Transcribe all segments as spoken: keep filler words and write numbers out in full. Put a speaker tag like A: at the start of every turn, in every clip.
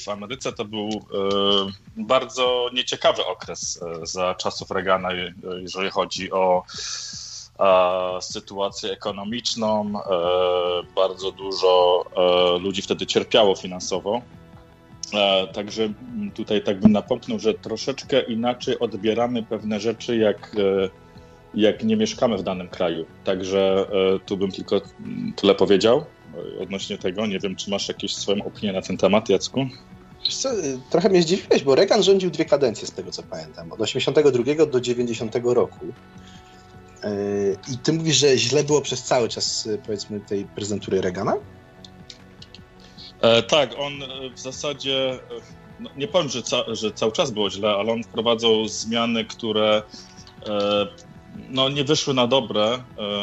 A: w Ameryce to był bardzo nieciekawy okres za czasów Reagana, jeżeli chodzi o sytuację ekonomiczną. Bardzo dużo ludzi wtedy cierpiało finansowo. Także tutaj tak bym napomknął, że troszeczkę inaczej odbieramy pewne rzeczy, jak, jak nie mieszkamy w danym kraju. Także tu bym tylko tyle powiedział odnośnie tego. Nie wiem, czy masz jakieś swoją opinię na ten temat, Jacku?
B: Wiesz co, trochę mnie zdziwiłeś, bo Reagan rządził dwie kadencje, z tego co pamiętam, od osiemdziesiątego drugiego do dziewięćdziesiątego roku. I ty mówisz, że źle było przez cały czas, powiedzmy, tej prezydentury Reagana?
A: E, tak, on w zasadzie, no nie powiem, że, ca, że cały czas było źle, ale on wprowadzał zmiany, które e, no, nie wyszły na dobre e,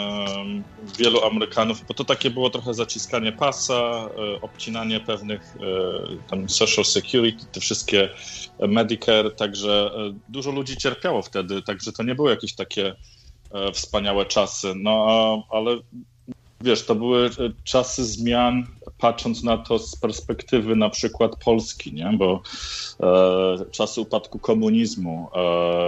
A: wielu Amerykanów, bo to takie było trochę zaciskanie pasa, e, obcinanie pewnych e, tam social security, te wszystkie Medicare, także e, dużo ludzi cierpiało wtedy, także to nie były jakieś takie e, wspaniałe czasy, no ale wiesz, to były czasy zmian, patrząc na to z perspektywy na przykład Polski, nie? Bo e, czasy upadku komunizmu, e,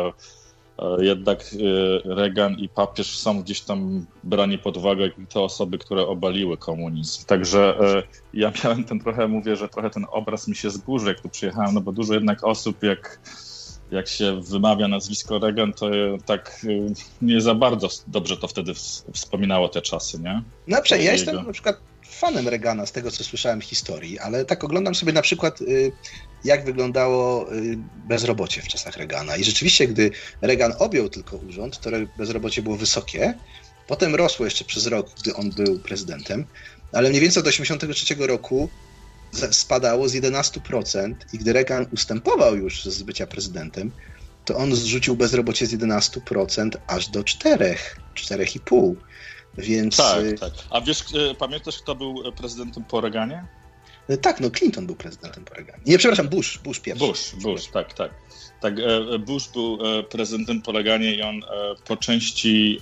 A: e, jednak e, Reagan i papież są gdzieś tam brani pod uwagę jak te osoby, które obaliły komunizm. Także e, ja miałem ten trochę, mówię, że trochę ten obraz mi się zburzył, jak tu przyjechałem, no bo dużo jednak osób, jak jak się wymawia nazwisko Reagan, to tak nie za bardzo dobrze to wtedy wspominało te czasy, nie?
B: No dobrze, ja jestem na przykład fanem Reagana z tego, co słyszałem w historii, ale tak oglądam sobie na przykład, jak wyglądało bezrobocie w czasach Reagana. I rzeczywiście, gdy Reagan objął tylko urząd, to bezrobocie było wysokie. Potem rosło jeszcze przez rok, gdy on był prezydentem, ale mniej więcej od osiemdziesiątego trzeciego roku spadało z jedenaście procent i gdy Reagan ustępował już z bycia prezydentem, to on zrzucił bezrobocie z jedenaście procent aż do cztery, cztery i pół. Więc...
A: Tak, tak. A wiesz, pamiętasz, kto był prezydentem po Reaganie?
B: Tak, no Clinton był prezydentem po Reaganie. Nie, przepraszam, Bush, Bush pierwszy.
A: Bush, Bush, tak, tak. Tak, Bush był prezydentem po Reaganie i on po części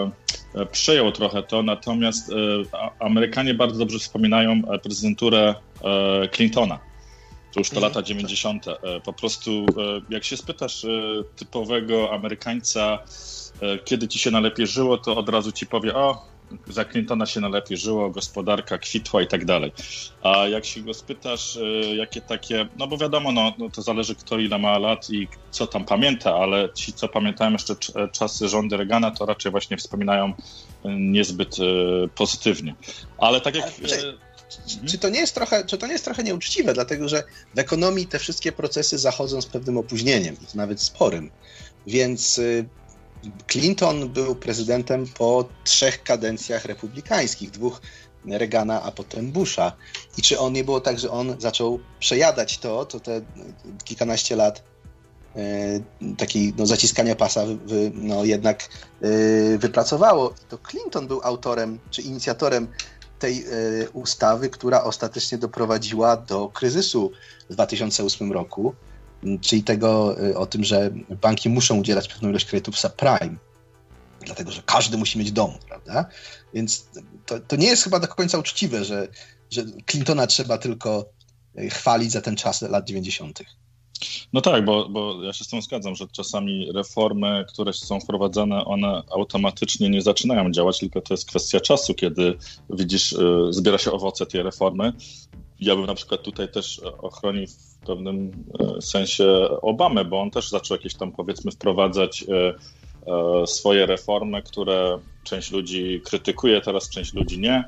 A: przejął trochę to, natomiast Amerykanie bardzo dobrze wspominają prezydenturę Clintona. To już to lata dziewięćdziesiąte. Po prostu jak się spytasz typowego Amerykańca, kiedy ci się najlepiej żyło, to od razu ci powie, o, za Clintona się najlepiej żyło, gospodarka kwitła i tak dalej. A jak się go spytasz, jakie takie, no bo wiadomo, no, no to zależy kto ile ma lat i co tam pamięta, ale ci, co pamiętają jeszcze czasy rządy Reagana, to raczej właśnie wspominają niezbyt pozytywnie. Ale tak jak...
B: Ale, czy, mhm. czy, to nie jest trochę, czy to nie jest trochę nieuczciwe, dlatego że w ekonomii te wszystkie procesy zachodzą z pewnym opóźnieniem, nawet sporym, więc... Clinton był prezydentem po trzech kadencjach republikańskich, dwóch Reagana, a potem Busha. I czy on nie było tak, że on zaczął przejadać to, to te kilkanaście lat e, takiej no, zaciskania pasa wy, no, jednak e, wypracowało. To Clinton był autorem czy inicjatorem tej e, ustawy, która ostatecznie doprowadziła do kryzysu w dwa tysiące ósmym roku. Czyli tego o tym, że banki muszą udzielać pewną ilość kredytów subprime, dlatego że każdy musi mieć dom, prawda? Więc to, to nie jest chyba do końca uczciwe, że, że Clintona trzeba tylko chwalić za ten czas lat dziewięćdziesiątych.
A: No tak, bo, bo ja się z tym zgadzam, że czasami reformy, które są wprowadzane, one automatycznie nie zaczynają działać, tylko to jest kwestia czasu, kiedy widzisz, zbiera się owoce tej reformy. Ja bym na przykład tutaj też ochronił w pewnym sensie Obamę, bo on też zaczął jakieś tam, powiedzmy, wprowadzać swoje reformy, które część ludzi krytykuje, teraz część ludzi nie.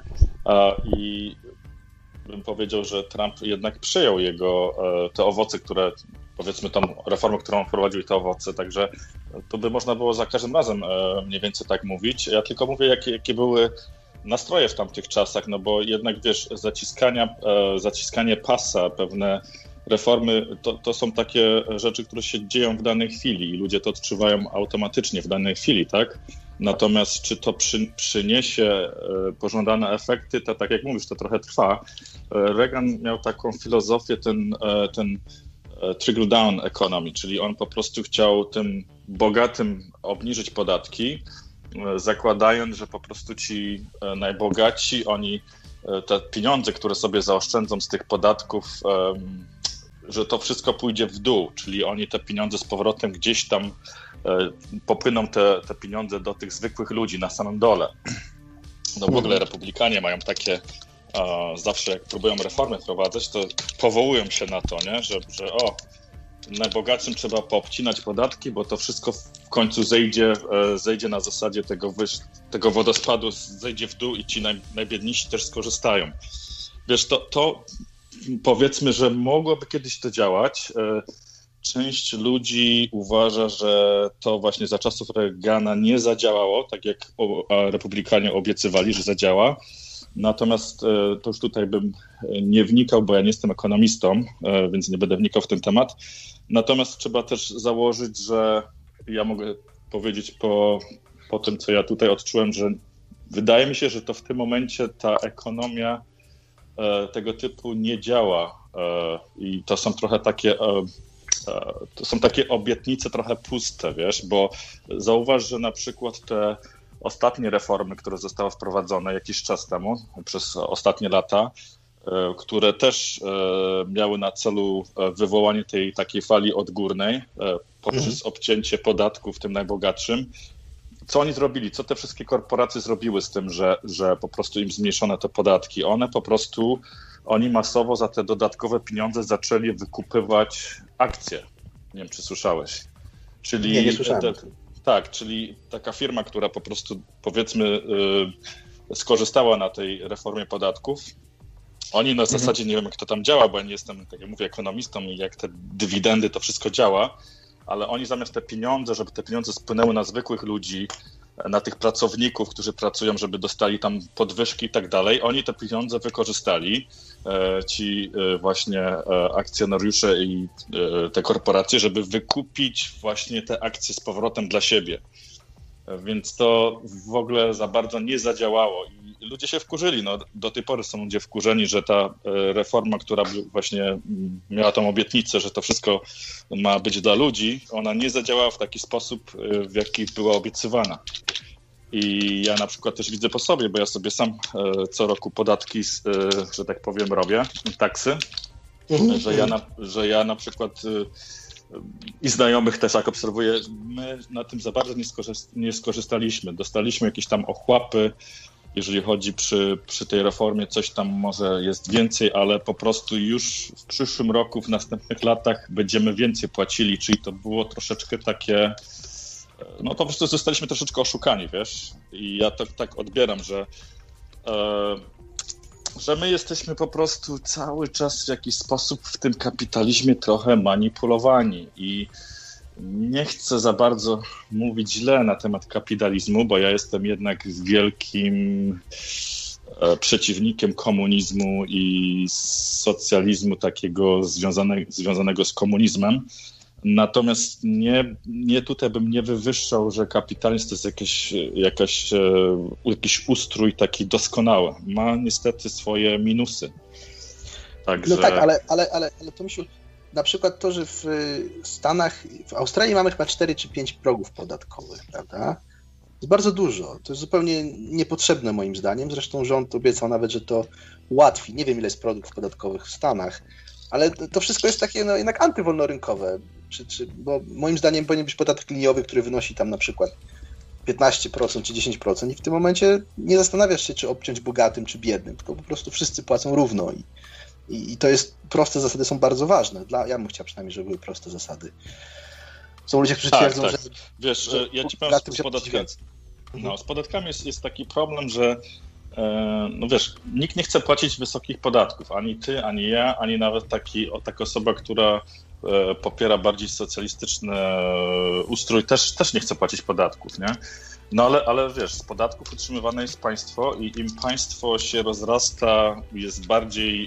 A: I bym powiedział, że Trump jednak przyjął jego te owoce, które, powiedzmy, tą reformę, którą on wprowadził i te owoce, także to by można było za każdym razem mniej więcej tak mówić. Ja tylko mówię, jakie, jakie były nastroje w tamtych czasach, no bo jednak, wiesz, zaciskania, zaciskanie pasa, pewne reformy, to, to są takie rzeczy, które się dzieją w danej chwili i ludzie to odczuwają automatycznie w danej chwili, tak? Natomiast czy to przy, przyniesie pożądane efekty, to tak jak mówisz, to trochę trwa. Reagan miał taką filozofię, ten, ten trickle-down economy, czyli on po prostu chciał tym bogatym obniżyć podatki, zakładając, że po prostu ci najbogatsi, oni te pieniądze, które sobie zaoszczędzą z tych podatków, że to wszystko pójdzie w dół, czyli oni te pieniądze z powrotem gdzieś tam e, popłyną te, te pieniądze do tych zwykłych ludzi na samym dole. No w ogóle republikanie mają takie, e, zawsze jak próbują reformy wprowadzać, to powołują się na to, nie? Że, że o, najbogatszym trzeba poobcinać podatki, bo to wszystko w końcu zejdzie, e, zejdzie na zasadzie tego, wyż, tego wodospadu, zejdzie w dół i ci naj, najbiedniejsi też skorzystają. Wiesz, to, to powiedzmy, że mogłoby kiedyś to działać. Część ludzi uważa, że to właśnie za czasów Reagana nie zadziałało, tak jak republikanie obiecywali, że zadziała. Natomiast to już tutaj bym nie wnikał, bo ja nie jestem ekonomistą, więc nie będę wnikał w ten temat. Natomiast trzeba też założyć, że ja mogę powiedzieć po, po tym, co ja tutaj odczułem, że wydaje mi się, że to w tym momencie ta ekonomia tego typu nie działa i to są trochę takie to są takie obietnice trochę puste, wiesz, bo zauważ, że na przykład te ostatnie reformy, które zostały wprowadzone jakiś czas temu, przez ostatnie lata, które też miały na celu wywołanie tej takiej fali odgórnej poprzez mhm. obcięcie podatków tym najbogatszym. Co oni zrobili? Co te wszystkie korporacje zrobiły z tym, że, że po prostu im zmniejszono te podatki? One po prostu, oni masowo za te dodatkowe pieniądze zaczęli wykupywać akcje. Nie wiem, czy słyszałeś. Czyli,
B: nie, nie słyszałem.
A: Te, tak, czyli taka firma, która po prostu, powiedzmy, yy, skorzystała na tej reformie podatków. Oni na mhm. zasadzie, nie wiem, jak to tam działa, bo ja nie jestem, tak jak mówię, ekonomistą i jak te dywidendy, to wszystko działa, ale oni zamiast te pieniądze, żeby te pieniądze spłynęły na zwykłych ludzi, na tych pracowników, którzy pracują, żeby dostali tam podwyżki i tak dalej, oni te pieniądze wykorzystali, ci właśnie akcjonariusze i te korporacje, żeby wykupić właśnie te akcje z powrotem dla siebie. Więc to w ogóle za bardzo nie zadziałało i ludzie się wkurzyli. No, do tej pory są ludzie wkurzeni, że ta reforma, która właśnie miała tą obietnicę, że to wszystko ma być dla ludzi, ona nie zadziałała w taki sposób, w jaki była obiecywana. I ja na przykład też widzę po sobie, bo ja sobie sam co roku podatki, że tak powiem, robię, taksy, mhm. że, ja na, że ja na przykład i znajomych też jak obserwuję, my na tym za bardzo nie, skorzyst- nie skorzystaliśmy. Dostaliśmy jakieś tam ochłapy, jeżeli chodzi przy, przy tej reformie, coś tam może jest więcej, ale po prostu już w przyszłym roku, w następnych latach będziemy więcej płacili, czyli to było troszeczkę takie, no po prostu zostaliśmy troszeczkę oszukani, wiesz? I ja to tak odbieram, że e, że my jesteśmy po prostu cały czas w jakiś sposób w tym kapitalizmie trochę manipulowani i nie chcę za bardzo mówić źle na temat kapitalizmu, bo ja jestem jednak wielkim przeciwnikiem komunizmu i socjalizmu takiego związane, związanego z komunizmem. Natomiast nie, nie tutaj bym nie wywyższał, że kapitalizm to jest jakieś, jakaś, jakiś ustrój taki doskonały. Ma niestety swoje minusy. Także...
B: No tak, ale, ale, ale, ale to myślę, na przykład to, że w Stanach, w Australii mamy chyba cztery czy pięć progów podatkowych, prawda? To jest bardzo dużo. To jest zupełnie niepotrzebne moim zdaniem. Zresztą rząd obiecał nawet, że to ułatwi. Nie wiem, ile jest progów podatkowych w Stanach, ale to wszystko jest takie no, jednak antywolnorynkowe. Czy, czy, bo moim zdaniem powinien być podatek liniowy, który wynosi tam na przykład piętnaście procent czy dziesięć procent i w tym momencie nie zastanawiasz się, czy obciąć bogatym, czy biednym, tylko po prostu wszyscy płacą równo i, i, i to jest, proste zasady są bardzo ważne. Dla, ja bym chciał przynajmniej, żeby były proste zasady. Są ludzie, którzy
A: tak,
B: twierdzą,
A: tak.
B: że...
A: Wiesz,
B: że
A: ja ci powiem, z podatkami, no, z podatkami jest, jest taki problem, że no wiesz, nikt nie chce płacić wysokich podatków, ani ty, ani ja, ani nawet taki, o, taka osoba, która e, popiera bardziej socjalistyczny ustrój, też, też nie chce płacić podatków, nie? No ale, ale wiesz, z podatków utrzymywane jest państwo i im państwo się rozrasta, jest bardziej,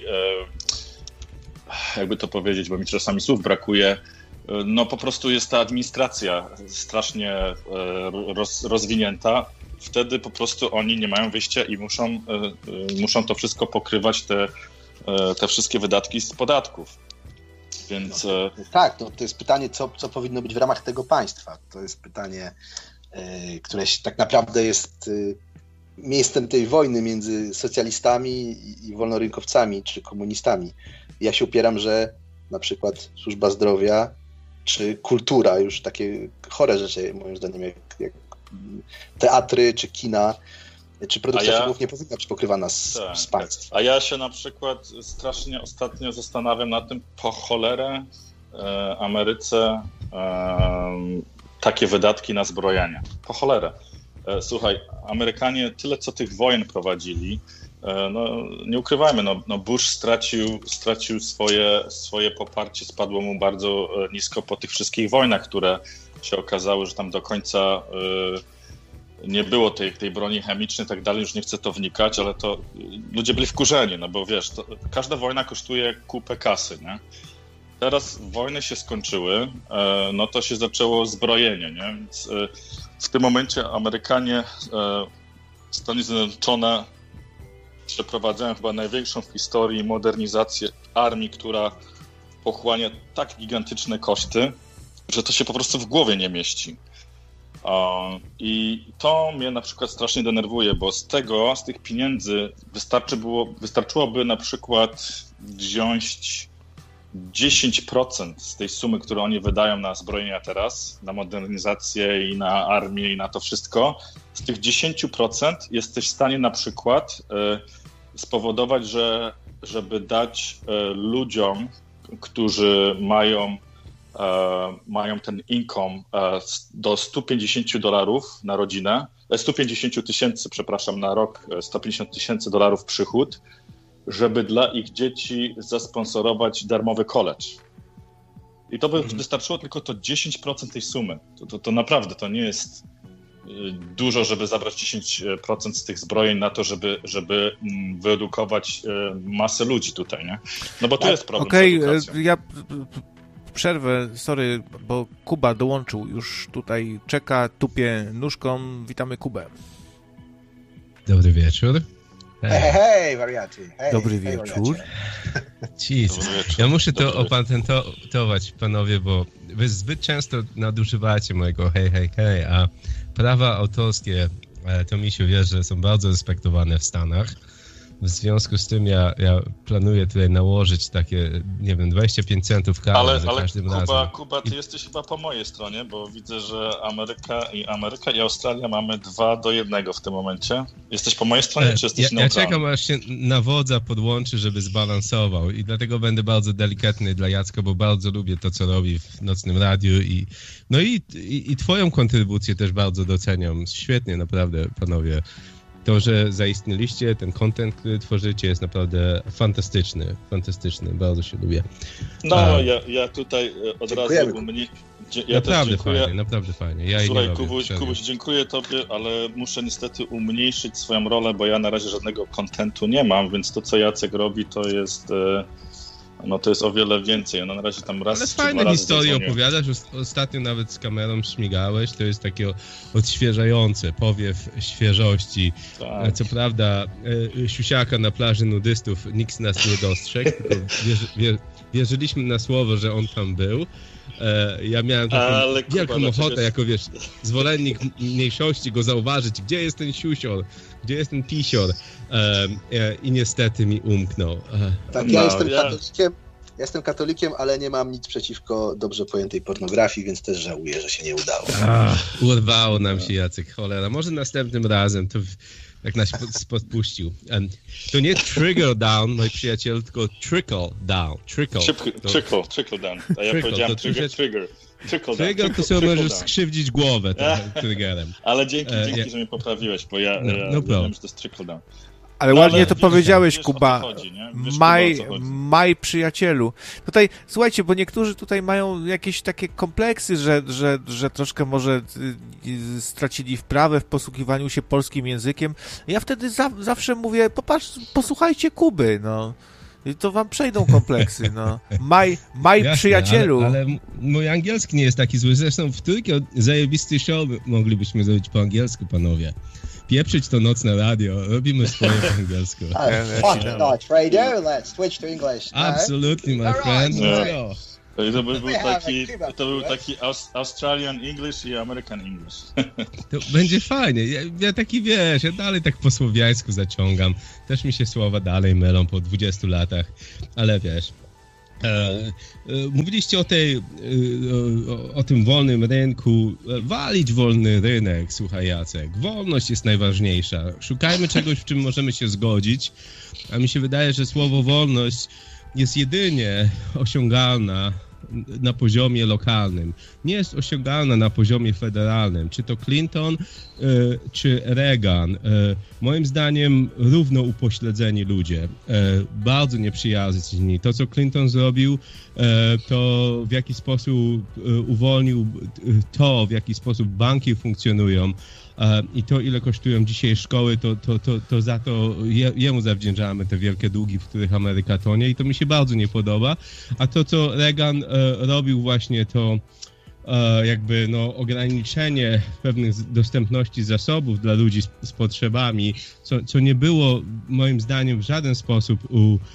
A: e, jakby to powiedzieć, bo mi czasami słów brakuje, no po prostu jest ta administracja strasznie e, roz, rozwinięta. Wtedy po prostu oni nie mają wyjścia i muszą, y, muszą to wszystko pokrywać, te, y, te wszystkie wydatki z podatków. Więc...
B: No, tak, to, to jest pytanie, co, co powinno być w ramach tego państwa. To jest pytanie, y, które tak naprawdę jest y, miejscem tej wojny między socjalistami i, i wolnorynkowcami, czy komunistami. Ja się upieram, że na przykład służba zdrowia, czy kultura, już takie chore rzeczy, moim zdaniem, jak, jak teatry, czy kina, czy produkcja ja, filmów nie powinna być pokrywana z, tak, z państwem.
A: A ja się na przykład strasznie ostatnio zastanawiam nad tym, po cholerę e, Ameryce e, takie wydatki na zbrojenie. Po cholerę. E, słuchaj, Amerykanie tyle co tych wojen prowadzili, e, no nie ukrywajmy, no, no Bush stracił, stracił swoje, swoje poparcie, spadło mu bardzo nisko po tych wszystkich wojnach, które się okazały, że tam do końca e, nie było tej, tej broni chemicznej i tak dalej, już nie chcę to wnikać, ale to ludzie byli wkurzeni, no bo wiesz, to, każda wojna kosztuje kupę kasy, nie? Teraz wojny się skończyły, no to się zaczęło zbrojenie, nie? Więc w tym momencie Amerykanie, Stany Zjednoczone przeprowadzają chyba największą w historii modernizację armii, która pochłania tak gigantyczne koszty, że to się po prostu w głowie nie mieści. I to mnie na przykład strasznie denerwuje, bo z tego, z tych pieniędzy wystarczy było, wystarczyłoby na przykład wziąć dziesięć procent z tej sumy, którą oni wydają na zbrojenia teraz, na modernizację i na armię i na to wszystko. Z tych dziesięć procent jesteś w stanie na przykład spowodować, że żeby dać ludziom, którzy mają mają ten income do sto pięćdziesiąt dolarów na rodzinę, sto pięćdziesiąt tysięcy, przepraszam, na rok, sto pięćdziesiąt tysięcy dolarów przychód, żeby dla ich dzieci zasponsorować darmowy college. I to by mhm. wystarczyło tylko to dziesięć procent tej sumy. To, to, to naprawdę, to nie jest dużo, żeby zabrać dziesięć procent z tych zbrojeń na to, żeby, żeby wyedukować masę ludzi tutaj, nie? No bo to jest problem
C: okay,
A: z edukacją.
C: Ja przerwę, sorry, bo Kuba dołączył, już tutaj czeka, tupie nóżką. Witamy Kubę.
D: Dobry wieczór.
B: Hej, hej, wariaci. Hej,
C: Dobry
B: hej,
C: wieczór.
D: Jeez. Ja muszę to opatentować, panowie, bo wy zbyt często nadużywacie mojego hej, hej, hej, a prawa autorskie, to mi się wierzy, są bardzo respektowane w Stanach. W związku z tym ja, ja planuję tutaj nałożyć takie, nie wiem, dwadzieścia pięć centów kary
A: ale,
D: za
A: ale
D: każdym
A: Kuba,
D: razem.
A: Kuba, ty I... jesteś chyba po mojej stronie, bo widzę, że Ameryka i Ameryka i Australia mamy dwa do jednego w tym momencie. Jesteś po mojej stronie, czy jesteś
D: ja, ja czekam, aż się na wodza podłączy, żeby zbalansował i dlatego będę bardzo delikatny dla Jacka, bo bardzo lubię to, co robi w Nocnym Radiu i no i, i, i twoją kontrybucję też bardzo doceniam. Świetnie, naprawdę, panowie. To, że zaistnieliście, ten content, który tworzycie, jest naprawdę fantastyczny, fantastyczny, bardzo się lubię.
A: No, A... ja, ja tutaj od
B: dziękujemy.
A: razu u mnie...
D: Ja naprawdę fajnie, naprawdę fajnie. Ja
A: Słuchaj, Kubuś, Kubuś, dziękuję tobie, ale muszę niestety umniejszyć swoją rolę, bo ja na razie żadnego kontentu nie mam, więc to, co Jacek robi, to jest... No to jest o wiele więcej, no na razie tam raz
D: Ale
A: czy
D: fajne historie opowiadasz, ostatnio nawet z kamerą śmigałeś, to jest takie odświeżające, powiew świeżości. Tak. Co prawda siusiaka na plaży nudystów nikt z nas nie dostrzegł, tylko wierzy, wier, wierzyliśmy na słowo, że on tam był. Ja miałem taką Ale, wielką Kuba, ochotę, ciebie... jako wiesz, zwolennik mniejszości go zauważyć, gdzie jest ten siusior, gdzie jest ten pisior i niestety mi umknął.
B: Tak, ja no, jestem ja... katolikiem, ja jestem katolikiem, ale nie mam nic przeciwko dobrze pojętej pornografii, więc też żałuję, że się nie udało.
D: Ach, urwało nam się, Jacek, cholera. Może następnym razem to tak nas podpuścił. Um, to nie trigger down, mój przyjaciel, tylko trickle down. Trickle,
A: trickle, to... trickle, trickle down. A ja trickle, powiedziałem trigger, trigger. Trickle,
D: trigger to sobie możesz down. skrzywdzić głowę tym triggerem.
A: Ale dzięki, e, dzięki, ja... że mnie poprawiłeś, bo ja, no, ja no wiem, że to jest trickle down.
C: Ale no, ładnie ale to wiesz, powiedziałeś, wiesz, Kuba. Chodzi, maj, maj przyjacielu. Tutaj, słuchajcie, bo niektórzy tutaj mają jakieś takie kompleksy, że, że, że troszkę może stracili wprawę w posługiwaniu się polskim językiem. Ja wtedy za, zawsze mówię, popatrz, posłuchajcie Kuby, no. I to wam przejdą kompleksy, no. Maj, maj Jasne, przyjacielu.
D: Ale, ale mój angielski nie jest taki zły. Zresztą w trójkę zajebisty show moglibyśmy zrobić po angielsku, panowie. Pieprzyć to nocne radio, robimy swoje po angielsku.
B: Oh, fuck not radio, let's switch to English. No?
D: Absolutely, my friend. Let's go.
A: To, to by był taki, to był taki Australian English i American English.
D: To będzie fajnie. Ja, ja taki, wiesz, ja dalej tak po słowiańsku zaciągam. Też mi się słowa dalej mylą po dwudziestu latach, ale wiesz. Mówiliście o, tej, o, o tym wolnym rynku. Walić wolny rynek, słuchaj Jacek. Wolność jest najważniejsza. Szukajmy czegoś, w czym możemy się zgodzić, a mi się wydaje, że słowo wolność jest jedynie osiągalna na poziomie lokalnym. Nie jest osiągalna na poziomie federalnym. Czy to Clinton, y, czy Reagan. Y, moim zdaniem równo upośledzeni ludzie. Y, bardzo nieprzyjaźni. To, co Clinton zrobił, y, to w jaki sposób y, uwolnił y, to, w jaki sposób banki funkcjonują, i to, ile kosztują dzisiaj szkoły, to, to, to, to za to je, jemu zawdzięczamy te wielkie długi, w których Ameryka tonie i to mi się bardzo nie podoba. A to, co Reagan e, robił właśnie, to e, jakby no, ograniczenie pewnych dostępności zasobów dla ludzi z, z potrzebami, co, co nie było moim zdaniem w żaden sposób u, u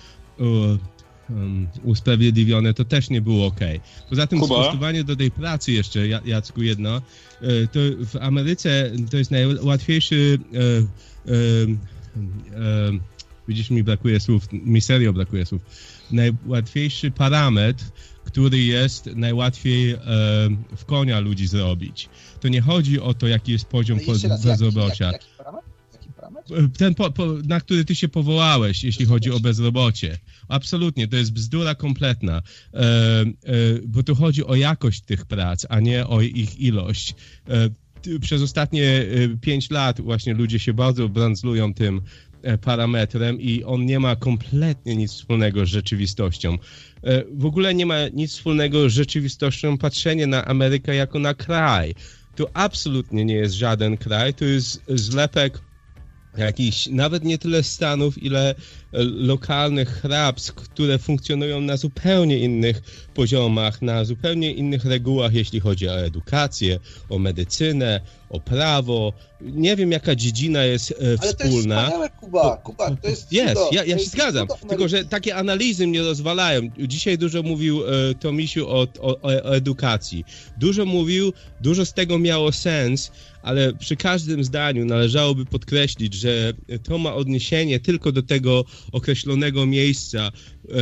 D: Um, usprawiedliwione, to też nie było okej. Okay. Poza tym stosowanie do tej pracy jeszcze, Jacku, jedno, to w Ameryce to jest najłatwiejszy, e, e, e, widzisz, mi brakuje słów, mi serio brakuje słów, najłatwiejszy parametr, który jest najłatwiej e, w konia ludzi zrobić. To nie chodzi o to, jaki jest poziom bezrobocia. Jaki, jaki parametr? Ten, po, po, na który ty się powołałeś, jeśli chodzi o bezrobocie. Absolutnie, to jest bzdura kompletna, e, e, bo tu chodzi o jakość tych prac, a nie o ich ilość. E, przez ostatnie e, pięć lat właśnie ludzie się bardzo brandzlują tym e, parametrem i on nie ma kompletnie nic wspólnego z rzeczywistością. E, w ogóle nie ma nic wspólnego z rzeczywistością patrzenie na Amerykę jako na kraj. To absolutnie nie jest żaden kraj, to jest zlepek jakichś, nawet nie tyle stanów, ile lokalnych hrabstw, które funkcjonują na zupełnie innych poziomach, na zupełnie innych regułach, jeśli chodzi o edukację, o medycynę, o prawo. Nie wiem, jaka dziedzina jest e,
B: Ale
D: wspólna.
B: Ale to jest Kuba, Kuba, to jest
D: Jest,
B: cudo,
D: ja, ja się
B: jest
D: zgadzam, tylko że takie analizy mnie rozwalają. Dzisiaj dużo mówił e, Tomisiu o, o, o edukacji. Dużo mówił, dużo z tego miało sens, ale przy każdym zdaniu należałoby podkreślić, że to ma odniesienie tylko do tego określonego miejsca, e,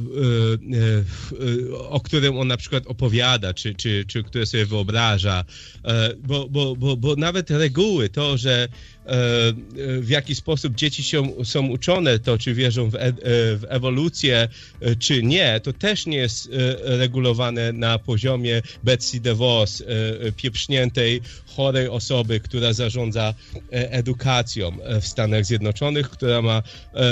D: e, e, o którym on na przykład opowiada, czy, czy, czy które sobie wyobraża, e, bo, bo, bo, bo nawet reguły, to, że w jaki sposób dzieci się, są uczone, to czy wierzą w, e, w ewolucję, czy nie, to też nie jest regulowane na poziomie Betsy DeVos, pieprzniętej, chorej osoby, która zarządza edukacją w Stanach Zjednoczonych, która ma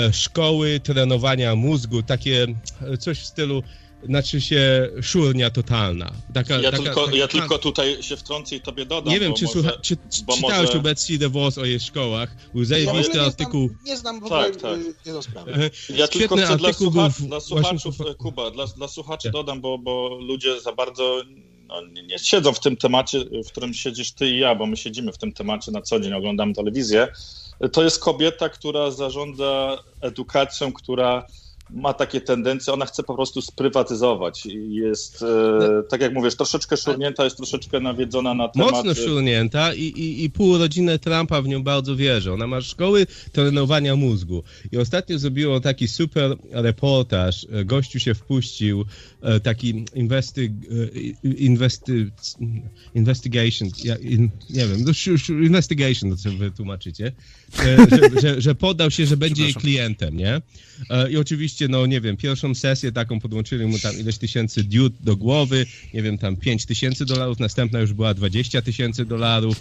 D: szkoły trenowania mózgu, takie coś w stylu, znaczy się szurnia totalna. Taka,
A: ja
D: taka,
A: tylko,
D: taka,
A: ja tylko tutaj się wtrącę i tobie dodam.
D: Nie wiem, czy,
A: może,
D: słucha, czy czytałeś może... o Betsy DeVos, o jej szkołach. Był zajebisty
B: ja
D: artykuł.
B: Znam, nie znam w ogóle,
A: tak, tak.
B: nie znam sprawy.
A: Ja tylko chcę dla, słucha...
D: w...
A: dla słuchaczów, właśnie... Kuba, dla, dla słuchaczy dodam, bo, bo ludzie za bardzo no, nie siedzą w tym temacie, w którym siedzisz ty i ja, bo my siedzimy w tym temacie na co dzień, oglądamy telewizję. To jest kobieta, która zarządza edukacją, która ma takie tendencje, ona chce po prostu sprywatyzować i jest, e, tak jak mówisz, troszeczkę szurnięta, jest troszeczkę nawiedzona na temat...
D: Mocno szurnięta i, i, i pół rodziny Trumpa w nią bardzo wierzy. Ona ma szkoły trenowania mózgu i ostatnio zrobiło taki super reportaż, gościu się wpuścił, taki investy, investy, investigation, ja, in, nie wiem, investigation, to co wy tłumaczycie, że, że, że podał się, że będzie jej klientem, nie? I oczywiście, no nie wiem, pierwszą sesję taką podłączyli mu tam ileś tysięcy diod do głowy, nie wiem, tam pięć tysięcy dolarów, następna już była dwadzieścia tysięcy dolarów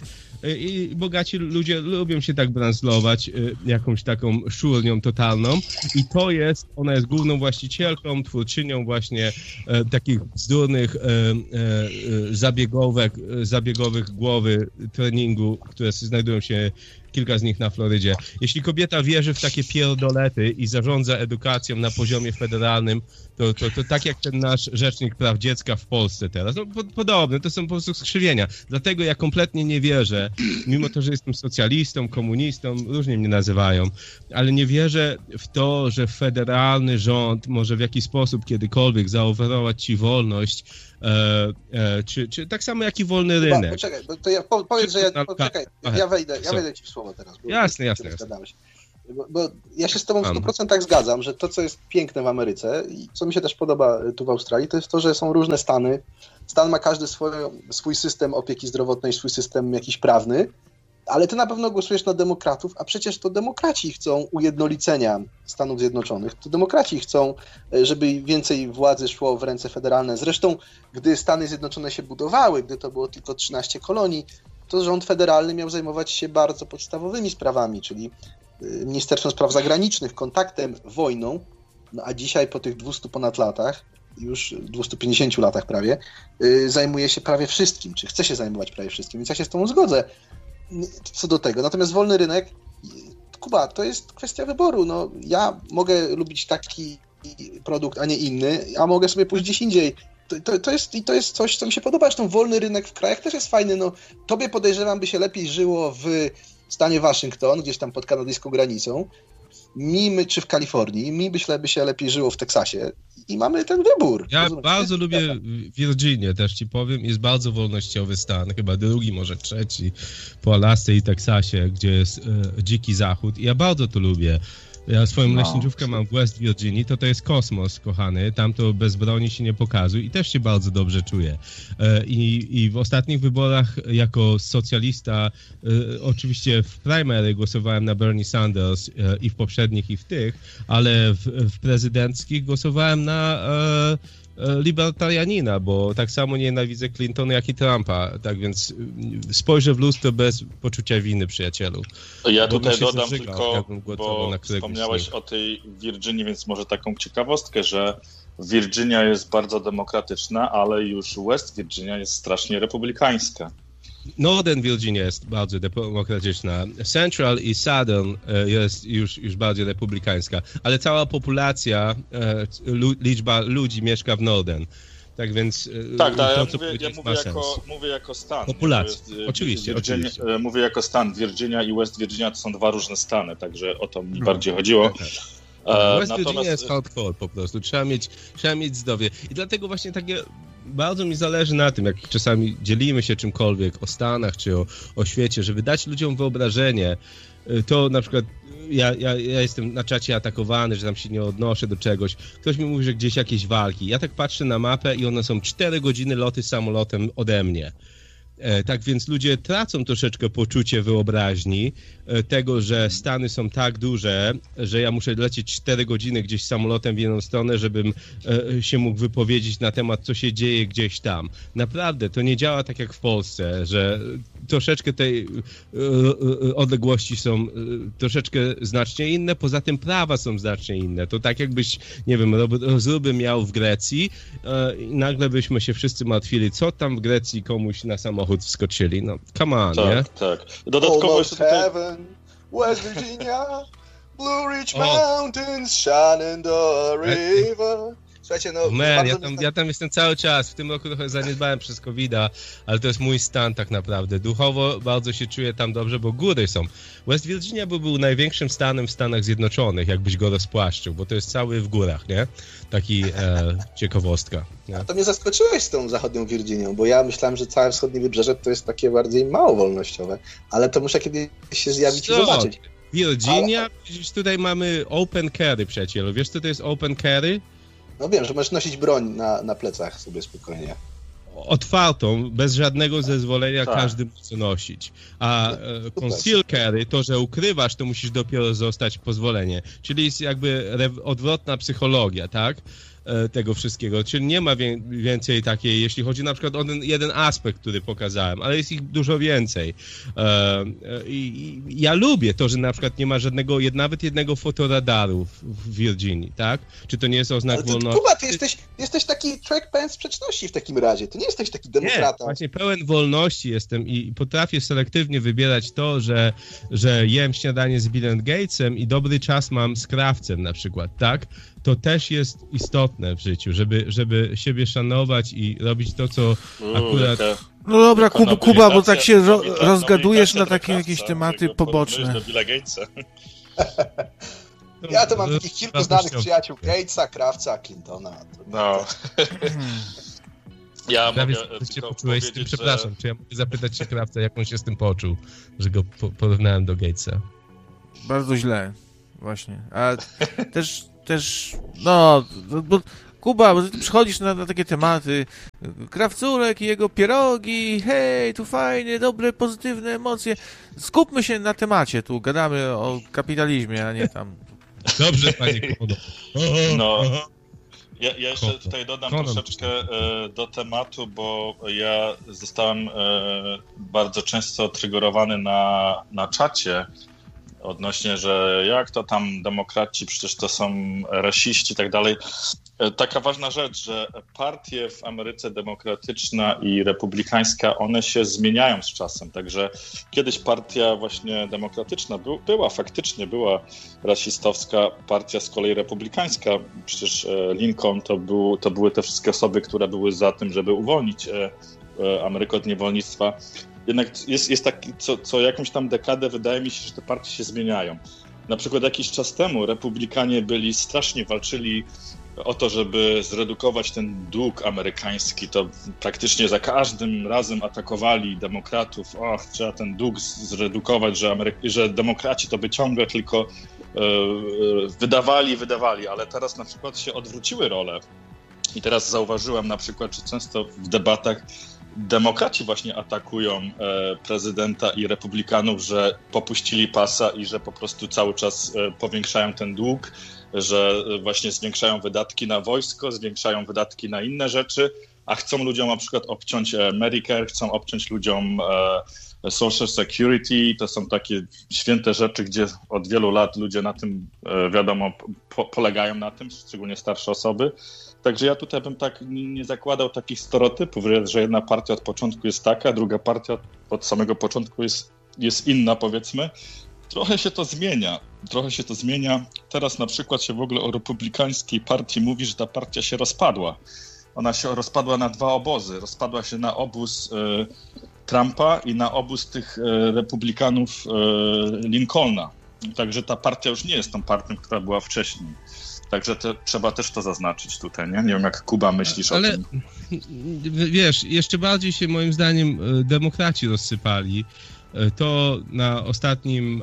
D: i bogaci ludzie lubią się tak brandzlować jakąś taką szurnią totalną i to jest, ona jest główną właścicielką, twórczynią właśnie e, takich bzdurnych e, e, zabiegówek, zabiegowych głowy treningu, które znajdują się kilka z nich na Florydzie. Jeśli kobieta wierzy w takie pierdolety i zarządza edukacją na poziomie federalnym, to, to, to tak jak ten nasz Rzecznik Praw Dziecka w Polsce teraz. No, po, podobne, to są po prostu skrzywienia. Dlatego ja kompletnie nie wierzę, mimo to, że jestem socjalistą, komunistą, różnie mnie nazywają, ale nie wierzę w to, że federalny rząd może w jakiś sposób kiedykolwiek zaoferować ci wolność, E, e, czy, czy tak samo jak i wolny rynek.
B: Ba, poczekaj, to ja po, powiedz, że ja, poczekaj, ja wejdę, ja wejdę ci w słowo teraz. Bo
D: jasne, jasne. jasne.
B: Bo, bo ja się z tobą w stu procentach zgadzam, że to, co jest piękne w Ameryce i co mi się też podoba tu w Australii, to jest to, że są różne stany. Stan ma każdy swoje, swój system opieki zdrowotnej, swój system jakiś prawny, ale ty na pewno głosujesz na demokratów, a przecież to demokraci chcą ujednolicenia Stanów Zjednoczonych. To demokraci chcą, żeby więcej władzy szło w ręce federalne. Zresztą, gdy Stany Zjednoczone się budowały, gdy to było tylko trzynaście kolonii, to rząd federalny miał zajmować się bardzo podstawowymi sprawami, czyli Ministerstwem Spraw Zagranicznych, kontaktem, wojną, no a dzisiaj po tych dwustu ponad latach, już dwustu pięćdziesięciu latach prawie, yy, zajmuje się prawie wszystkim, czy chce się zajmować prawie wszystkim, więc ja się z tobą zgodzę co do tego. Natomiast wolny rynek, Kuba, to jest kwestia wyboru. No, ja mogę lubić taki produkt, a nie inny, a mogę sobie pójść gdzieś indziej. To, to, to, jest, to jest coś, co mi się podoba. Zresztą wolny rynek w krajach też jest fajny. No, tobie podejrzewam, by się lepiej żyło w stanie Waszyngton, gdzieś tam pod kanadyjską granicą, mi, my, czy w Kalifornii, mi myślę, by się lepiej żyło w Teksasie i mamy ten wybór.
D: Ja Rozumiem? bardzo lubię Virginię, też ci powiem, jest bardzo wolnościowy stan, chyba drugi, może trzeci po Alasce i Teksasie, gdzie jest e, dziki zachód i ja bardzo to lubię. Ja swoją no. leśniczówkę mam w West Virginii, to to jest kosmos, kochany, tam to bez broni się nie pokazuj i też się bardzo dobrze czuję. I, i w ostatnich wyborach jako socjalista, oczywiście w primary głosowałem na Bernie Sanders i w poprzednich i w tych, ale w, w prezydenckich głosowałem na libertarianina, bo tak samo nienawidzę Clintona, jak i Trumpa, tak więc spojrzę w lustro bez poczucia winy, przyjacielu.
A: Ja tutaj dodam zażygał, tylko, bo wspomniałeś o tej Virginii, więc może taką ciekawostkę, że Virginia jest bardzo demokratyczna, ale już West Virginia jest strasznie republikańska.
D: Northern Virginia jest bardzo demokratyczna. Central i Southern jest już, już bardziej republikańska, ale cała populacja, liczba ludzi mieszka w Northern. Tak więc
A: tak, to, ja, co mówię, ja mówię, jako, mówię jako stan.
D: Populacja, oczywiście,
A: Virginia,
D: oczywiście.
A: Mówię jako stan. Virginia i West Virginia to są dwa różne stany, także o to mi no, bardziej chodziło. Tak, tak.
D: West Natomiast... Virginia jest hardcore po prostu, trzeba mieć, trzeba mieć zdrowie. I dlatego właśnie takie, bardzo mi zależy na tym, jak czasami dzielimy się czymkolwiek o Stanach czy o, o świecie, żeby dać ludziom wyobrażenie. To na przykład ja, ja, ja jestem na czacie atakowany, że tam się nie odnoszę do czegoś. Ktoś mi mówi, że gdzieś jakieś walki. Ja tak patrzę na mapę i one są cztery godziny loty samolotem ode mnie. Tak więc ludzie tracą troszeczkę poczucie wyobraźni tego, że Stany są tak duże, że ja muszę lecieć cztery godziny gdzieś samolotem w jedną stronę, żebym się mógł wypowiedzieć na temat, co się dzieje gdzieś tam. Naprawdę, to nie działa tak jak w Polsce, że troszeczkę tej odległości są troszeczkę znacznie inne, poza tym prawa są znacznie inne. To tak jakbyś, nie wiem, rozruby miał w Grecji i nagle byśmy się wszyscy martwili, co tam w Grecji komuś na samochód wskoczyli. No, come on,
A: tak,
D: nie?
A: Tak, Dodatkowo jeszcze tutaj...
B: Heaven, West Virginia, Blue Ridge Mountains, Shenandoah River. Słuchajcie, no...
D: Man, ja tam, ja tam jestem cały czas. W tym roku trochę zaniedbałem przez kowida, ale to jest mój stan tak naprawdę. Duchowo bardzo się czuję tam dobrze, bo góry są. West Virginia by był największym stanem w Stanach Zjednoczonych, jakbyś go rozpłaszczył, bo to jest cały w górach, nie? Taki e, ciekawostka. Nie?
B: A to mnie zaskoczyłeś z tą zachodnią Virginią, bo ja myślałem, że całe wschodnie wybrzeże to jest takie bardziej mało wolnościowe, ale to muszę kiedyś się zjawić Co? i zobaczyć.
D: Virginia? Ale... Przecież tutaj mamy open carry, przyjacielu. Wiesz, co to jest open carry?
B: No wiem, że możesz nosić broń na, na plecach sobie spokojnie.
D: Otwartą, bez żadnego zezwolenia tak. Każdy może nosić. A e, conceal carry, to, że ukrywasz, to musisz dopiero zostać pozwolenie. Czyli jest jakby re- odwrotna psychologia, tak? Tego wszystkiego, czyli nie ma wie, więcej takiej, jeśli chodzi na przykład o ten jeden aspekt, który pokazałem, ale jest ich dużo więcej. E, i, i ja lubię to, że na przykład nie ma żadnego, nawet jednego fotoradaru w, w Virginii, tak? Czy to nie jest oznak
B: ale ty,
D: wolności?
B: Kuba, ty jesteś, jesteś taki człowiek pełen sprzeczności w takim razie, ty nie jesteś taki demokrata.
D: Nie, właśnie pełen wolności jestem i potrafię selektywnie wybierać to, że, że jem śniadanie z Billem Gatesem i dobry czas mam z krawcem na przykład, tak? To też jest istotne w życiu, żeby, żeby siebie szanować i robić to, co akurat...
C: No dobra, Kuba, Kuba, bo tak się ro, rozgadujesz na takie jakieś tematy poboczne.
A: Do Billa Gatesa.
B: Ja to mam takich kilku znanych przyjaciół, Gatesa, Krawca, Clintona.
A: No. Ja
D: Prawie
A: mogę
D: się poczułeś z tym, że... przepraszam, czy ja mogę zapytać się Krawca, jak on się z tym poczuł, że go po- porównałem do Gatesa?
C: Bardzo źle. właśnie. A też, też, no, bo Kuba, bo ty przychodzisz na, na takie tematy, Krawcurek i jego pierogi, hej, tu fajnie, dobre, pozytywne emocje. Skupmy się na temacie, tu gadamy o kapitalizmie, a nie tam.
D: Dobrze, panie Kono.
A: No, ja, ja jeszcze tutaj dodam Kono. troszeczkę e, do tematu, bo ja zostałem e, bardzo często triggerowany na, na czacie odnośnie, że jak to tam demokraci, przecież to są rasiści i tak dalej. Taka ważna rzecz, że partie w Ameryce demokratyczna i republikańska, one się zmieniają z czasem, także kiedyś partia właśnie demokratyczna był, była, faktycznie była rasistowska, partia z kolei republikańska, przecież Lincoln to, był, to były te wszystkie osoby, które były za tym, żeby uwolnić Amerykę od niewolnictwa. Jednak jest, jest taki, co, co jakąś tam dekadę wydaje mi się, że te partie się zmieniają. Na przykład jakiś czas temu republikanie byli, strasznie walczyli o to, żeby zredukować ten dług amerykański, to praktycznie za każdym razem atakowali demokratów, och, trzeba ten dług zredukować, że, Amery- że demokraci to by ciągle tylko e, wydawali, wydawali, ale teraz na przykład się odwróciły role i teraz zauważyłem na przykład, że często w debatach demokraci właśnie atakują e, prezydenta i republikanów, że popuścili pasa i że po prostu cały czas e, powiększają ten dług, że właśnie zwiększają wydatki na wojsko, zwiększają wydatki na inne rzeczy, a chcą ludziom na przykład obciąć Medicare, chcą obciąć ludziom e, Social Security. To są takie święte rzeczy, gdzie od wielu lat ludzie na tym, e, wiadomo, po, polegają na tym, szczególnie starsze osoby. Także ja tutaj bym tak nie zakładał takich stereotypów, że jedna partia od początku jest taka, druga partia od samego początku jest, jest inna, powiedzmy. Trochę się to zmienia, trochę się to zmienia. Teraz na przykład się w ogóle o republikańskiej partii mówi, że ta partia się rozpadła. Ona się rozpadła na dwa obozy. Rozpadła się na obóz e, Trumpa i na obóz tych e, republikanów e, Lincolna. Także ta partia już nie jest tą partią, która była wcześniej. Także te, trzeba też to zaznaczyć tutaj, nie? Nie wiem, jak Kuba myślisz Ale, o tym.
D: Wiesz, jeszcze bardziej się moim zdaniem demokraci rozsypali. To na ostatnim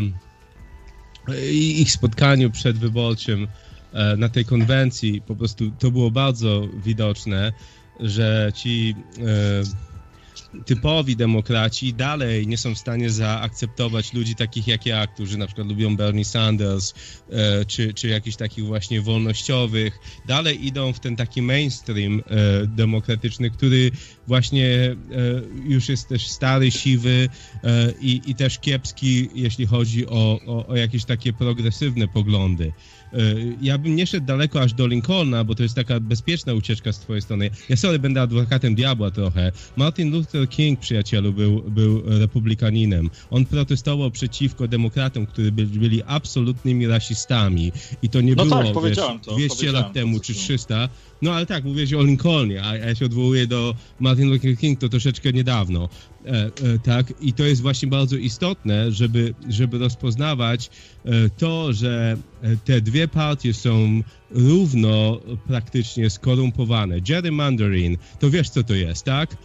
D: e, ich spotkaniu przedwyborczym e, na tej konwencji po prostu to było bardzo widoczne, że ci e, typowi demokraci dalej nie są w stanie zaakceptować ludzi takich jak ja, którzy na przykład lubią Bernie Sanders e, czy, czy jakichś takich właśnie wolnościowych. Dalej idą w ten taki mainstream e, demokratyczny, który właśnie e, już jest też stary, siwy e, i, i też kiepski, jeśli chodzi o, o, o jakieś takie progresywne poglądy. Ja bym nie szedł daleko aż do Lincolna, bo to jest taka bezpieczna ucieczka z twojej strony. Ja sobie będę adwokatem diabła trochę. Martin Luther King, przyjacielu, był, był republikaninem. On protestował przeciwko demokratom, którzy byli absolutnymi rasistami. I to nie
A: no
D: było,
A: tak,
D: wiesz,
A: to,
D: dwieście lat temu, czy trzysta. No ale tak, mówiłeś o Lincolnie, a ja się odwołuję do Martin Luther King, to troszeczkę niedawno. E, e, tak, i to jest właśnie bardzo istotne, żeby, żeby rozpoznawać e, to, że te dwie partie są równo praktycznie skorumpowane. Gerrymandering, to wiesz, co to jest, tak?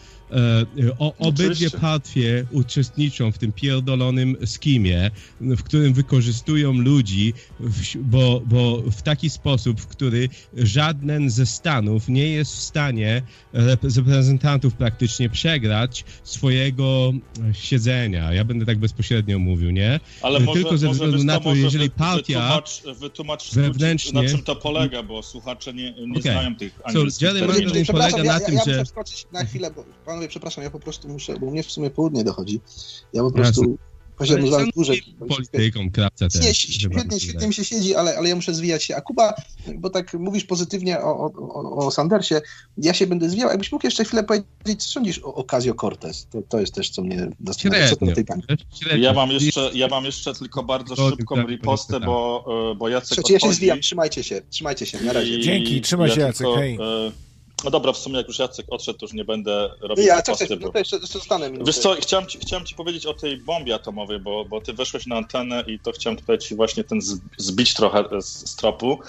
D: O, obydwie partie uczestniczą w tym pierdolonym skimie, w którym wykorzystują ludzi, w, bo, bo w taki sposób, w który żaden ze stanów nie jest w stanie reprezentantów praktycznie przegrać swojego siedzenia. Ja będę tak bezpośrednio mówił, nie?
A: Ale
D: Tylko
A: może,
D: ze względu na to, jeżeli partia
A: wytłumacz, wytłumacz wewnętrznie... na czym to polega, bo słuchacze nie, nie okay. znają tych angielskich
D: so, terminów. Polega na tym,
B: ja, ja
D: że...
B: muszę wskoczyć na chwilę, bo panowie, przepraszam, ja po prostu muszę, bo mnie w sumie południe dochodzi. Ja po prostu poziom nazwałem dłużej.
D: Polityką, krawca też.
B: Nie, świetnie, świetnie mi się siedzi, ale, ale ja muszę zwijać się. A Kuba, bo tak mówisz pozytywnie o, o, o Sandersie, ja się będę zwijał. Jakbyś mógł jeszcze chwilę powiedzieć, co sądzisz o Ocasio-Cortez? To, to jest też, co mnie zastanawia. Co to tej pani?
A: Ja mam jeszcze, ja mam jeszcze tylko bardzo szybką ripostę, bo, bo Jacek
B: Słuchajcie, ja się zwijam, trzymajcie się, trzymajcie się, na razie.
C: Dzięki, trzymaj się, Jacek, hej.
A: No dobra, w sumie jak już Jacek odszedł, to już nie będę robił
B: ja,
A: posty,
B: czekaj, bo... no to jeszcze, jeszcze zostanę minutę.
A: Wiesz co, chciałem ci, chciałem ci powiedzieć o tej bombie atomowej, bo, bo ty weszłeś na antenę i to chciałem tutaj ci właśnie ten zbić trochę z, z tropu,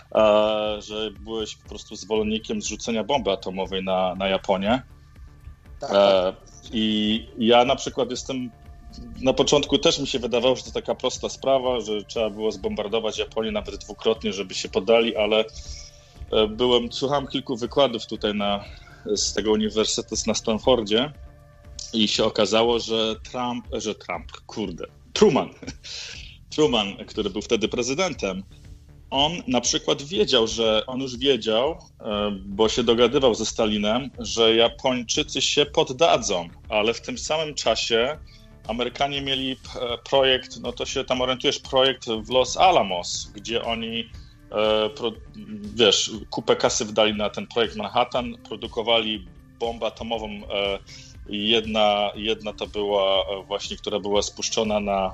A: e, że byłeś po prostu zwolennikiem zrzucenia bomby atomowej na, na Japonię.
B: Tak,
A: e, I ja na przykład jestem na początku też mi się wydawało, że to taka prosta sprawa, że trzeba było zbombardować Japonię nawet dwukrotnie, żeby się poddali, ale byłem, słuchałem kilku wykładów tutaj na, z tego uniwersytetu na Stanfordzie i się okazało, że Trump, że Trump, kurde, Truman, Truman, który był wtedy prezydentem, on na przykład wiedział, że on już wiedział, bo się dogadywał ze Stalinem, że Japończycy się poddadzą, ale w tym samym czasie Amerykanie mieli projekt, no to się tam orientujesz, projekt w Los Alamos, gdzie oni, wiesz, kupę kasy wdali na ten projekt Manhattan, produkowali bombę atomową, jedna, jedna to była właśnie, która była spuszczona na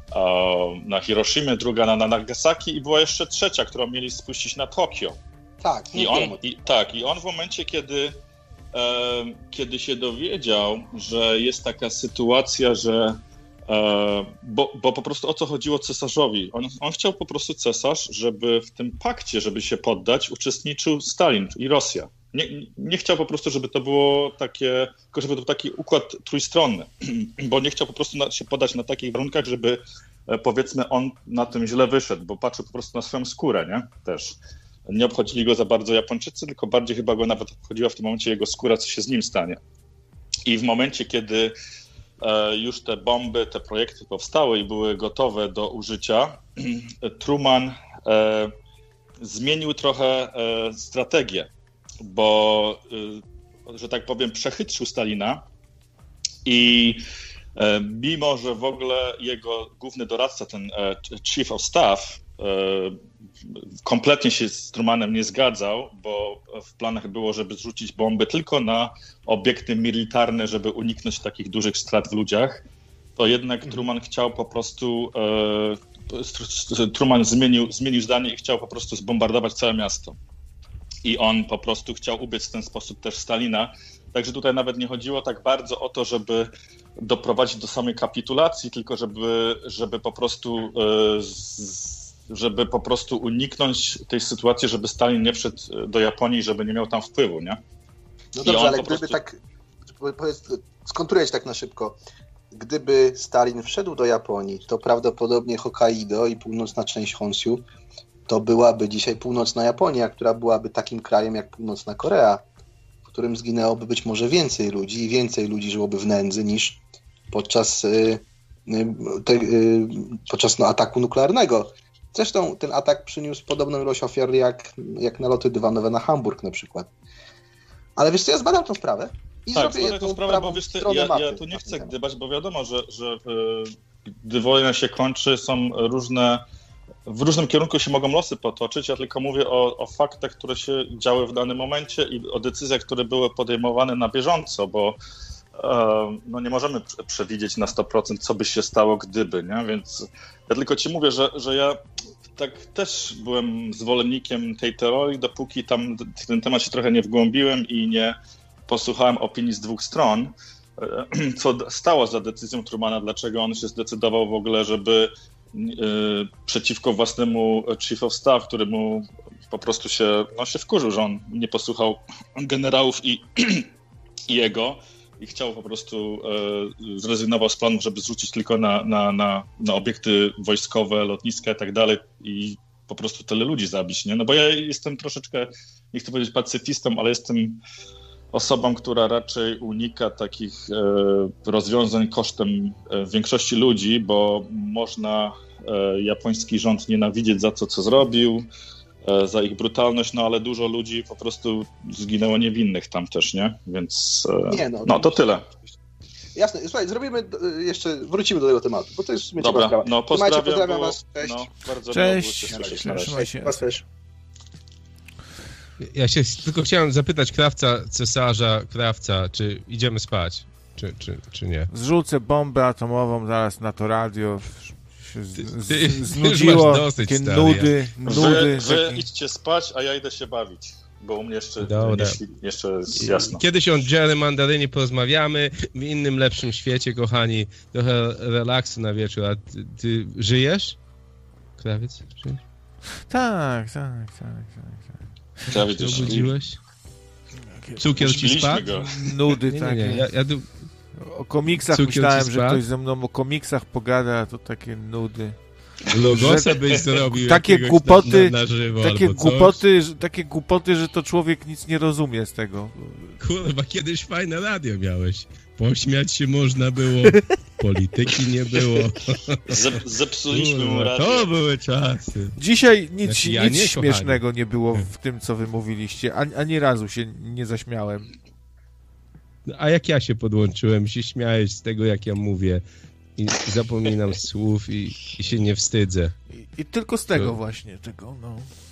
A: na Hiroshimę, druga na, na Nagasaki i była jeszcze trzecia, którą mieli spuścić na Tokio.
B: Tak,
A: I on, i, tak, i on w momencie, kiedy, e, kiedy się dowiedział, że jest taka sytuacja, że e, bo, bo po prostu o co chodziło cesarzowi? On, on chciał po prostu cesarz, żeby w tym pakcie, żeby się poddać, uczestniczył Stalin i Rosja. Nie, nie chciał po prostu, żeby to było takie, tylko żeby to był taki układ trójstronny, bo nie chciał po prostu na, się podać na takich warunkach, żeby powiedzmy on na tym źle wyszedł, bo patrzył po prostu na swoją skórę, nie? Też. Nie obchodzili go za bardzo Japończycy, tylko bardziej chyba go nawet obchodziła w tym momencie jego skóra, co się z nim stanie. I w momencie, kiedy e, już te bomby, te projekty powstały i były gotowe do użycia, Truman e, zmienił trochę e, strategię, bo, że tak powiem, przechytrzył Stalina i mimo, że w ogóle jego główny doradca, ten Chief of Staff, kompletnie się z Trumanem nie zgadzał, bo w planach było, żeby zrzucić bomby tylko na obiekty militarne, żeby uniknąć takich dużych strat w ludziach, to jednak Truman chciał po prostu, Truman zmienił, zmienił zdanie i chciał po prostu zbombardować całe miasto. I on po prostu chciał ubiec w ten sposób też Stalina. Także tutaj nawet nie chodziło tak bardzo o to, żeby doprowadzić do samej kapitulacji, tylko żeby, żeby po prostu żeby po prostu uniknąć tej sytuacji, żeby Stalin nie wszedł do Japonii, żeby nie miał tam wpływu, nie?
B: No dobrze, ale gdyby prostu... tak, powiedz, skontruję tak na szybko, gdyby Stalin wszedł do Japonii, to prawdopodobnie Hokkaido i północna część Honshu to byłaby dzisiaj północna Japonia, która byłaby takim krajem jak północna Korea, w którym zginęłoby być może więcej ludzi i więcej ludzi żyłoby w nędzy niż podczas, y, y, te, y, podczas no, ataku nuklearnego. Zresztą ten atak przyniósł podobną ilość ofiar jak, jak naloty dywanowe na Hamburg na przykład. Ale wiesz co, ja zbadam tą sprawę i
A: tak,
B: zrobię jedną
A: sprawę, bo wiesz, ty, ja, ja tu nie chcę gdybać, bo wiadomo, że, że gdy wojna się kończy, są różne w różnym kierunku się mogą losy potoczyć, ja tylko mówię o, o faktach, które się działy w danym momencie i o decyzjach, które były podejmowane na bieżąco, bo e, no nie możemy przewidzieć na sto procent, co by się stało, gdyby, nie? Więc ja tylko ci mówię, że, że ja tak też byłem zwolennikiem tej teorii, dopóki tam w ten temat się trochę nie wgłębiłem i nie posłuchałem opinii z dwóch stron, co stało za decyzją Trumana, dlaczego on się zdecydował w ogóle, żeby przeciwko własnemu Chief of Staff, który mu po prostu się, no się wkurzył, że on nie posłuchał generałów i, i jego i chciał po prostu, e, zrezygnował z planów, żeby zrzucić tylko na, na, na, na obiekty wojskowe, lotniska i tak dalej i po prostu tyle ludzi zabić, nie? No bo ja jestem troszeczkę, nie chcę powiedzieć pacyfistą, ale jestem osobą, która raczej unika takich e, rozwiązań kosztem e, większości ludzi, bo można e, japoński rząd nienawidzieć za to, co zrobił, e, za ich brutalność, no ale dużo ludzi po prostu zginęło niewinnych tam też, nie? Więc e, nie, no, no to tyle.
B: Jasne, słuchaj, zrobimy jeszcze, wrócimy do tego tematu, bo to jest w sumie
A: Dobra,
B: sprawa.
A: no pozdrawiam,
B: pozdrawiam
A: było,
B: was, cześć.
A: No, bardzo
C: cześć,
A: miło
C: cześć,
A: cześć,
C: cześć, cześć.
D: Ja się tylko chciałem zapytać krawca, cesarza, krawca, czy idziemy spać, czy, czy, czy nie?
C: Zrzucę bombę atomową zaraz na to radio, się z,
D: ty,
C: z,
D: ty,
C: znudziło,
D: ty dosyć,
C: takie
D: stary,
C: nudy,
A: ja.
C: nudy.
A: Wy, wy
C: taki...
A: idźcie spać, a ja idę się bawić, bo u mnie jeszcze,
D: Dobra.
A: nie, jeszcze jest jasno.
D: Kiedyś o Jerry Mandarynie porozmawiamy, w innym, lepszym świecie, kochani, trochę relaksu na wieczór, a ty, ty żyjesz? Krawiec, żyjesz?
C: Tak, tak, tak, tak.
A: Ja
D: się obudziłeś? Cukier ci spadł?
C: Nudy
D: nie,
C: takie.
D: nie, nie. Ja, ja tu...
C: o komiksach Cukier myślałem, że ktoś ze mną o komiksach pogada, to takie nudy.
D: Logosa byś zrobił
C: takie głupoty,
D: na, na żywo,
C: takie głupoty, że, takie głupoty, że to człowiek nic nie rozumie z tego.
D: Kurwa, kiedyś fajne radio miałeś. Pośmiać się można było, polityki nie było.
A: Zep, zepsuliśmy mu radio.
D: To były czasy.
C: Dzisiaj nic, znaczy, ja nic nie, śmiesznego kochani. nie było w tym, co wy mówiliście. Ani, ani razu się nie zaśmiałem.
D: A jak ja się podłączyłem, się śmiałeś z tego, jak ja mówię. I zapominam słów i, i się nie wstydzę.
C: I, i tylko z tego to... właśnie, tego, no.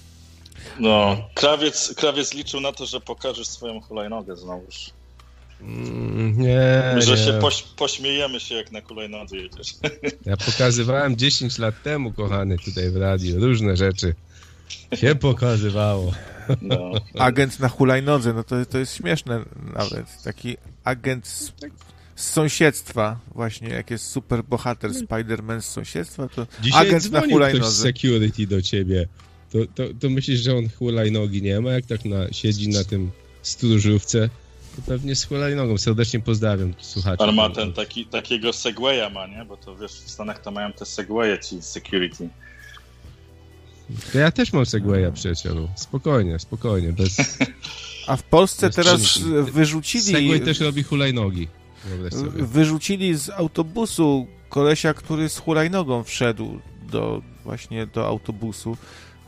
A: No, krawiec, krawiec liczył na to, że pokażesz swoją hulajnogę znowuż.
D: Mm, nie,
A: Że
D: nie.
A: się poś, pośmiejemy się, jak na hulajnodze jedziesz.
D: Ja pokazywałem dziesięć lat temu, kochany, tutaj w radiu, różne rzeczy się pokazywało.
C: No. Agent na hulajnodze, no to, to jest śmieszne nawet. Taki agent z, z sąsiedztwa, właśnie jak jest super bohater Spider-Man z sąsiedztwa, to
D: dzisiaj
C: agent na hulajnodze.
D: Ktoś z security do ciebie. To, to, to myślisz, że on hulajnogi nie ma? Jak tak na, siedzi na tym stróżówce? To pewnie z hulajnogą. Serdecznie pozdrawiam słuchaczy.
A: Ale ma ten taki, takiego segwaya ma, nie? Bo to wiesz, w Stanach to mają te segwaye ci security.
D: To ja też mam segwaya, przyjacielu. Spokojnie, spokojnie. Bez...
C: A w Polsce bez teraz czynki. wyrzucili...
D: Segway też robi hulajnogi.
C: Wyrzucili z autobusu kolesia, który z hulajnogą wszedł do właśnie do autobusu.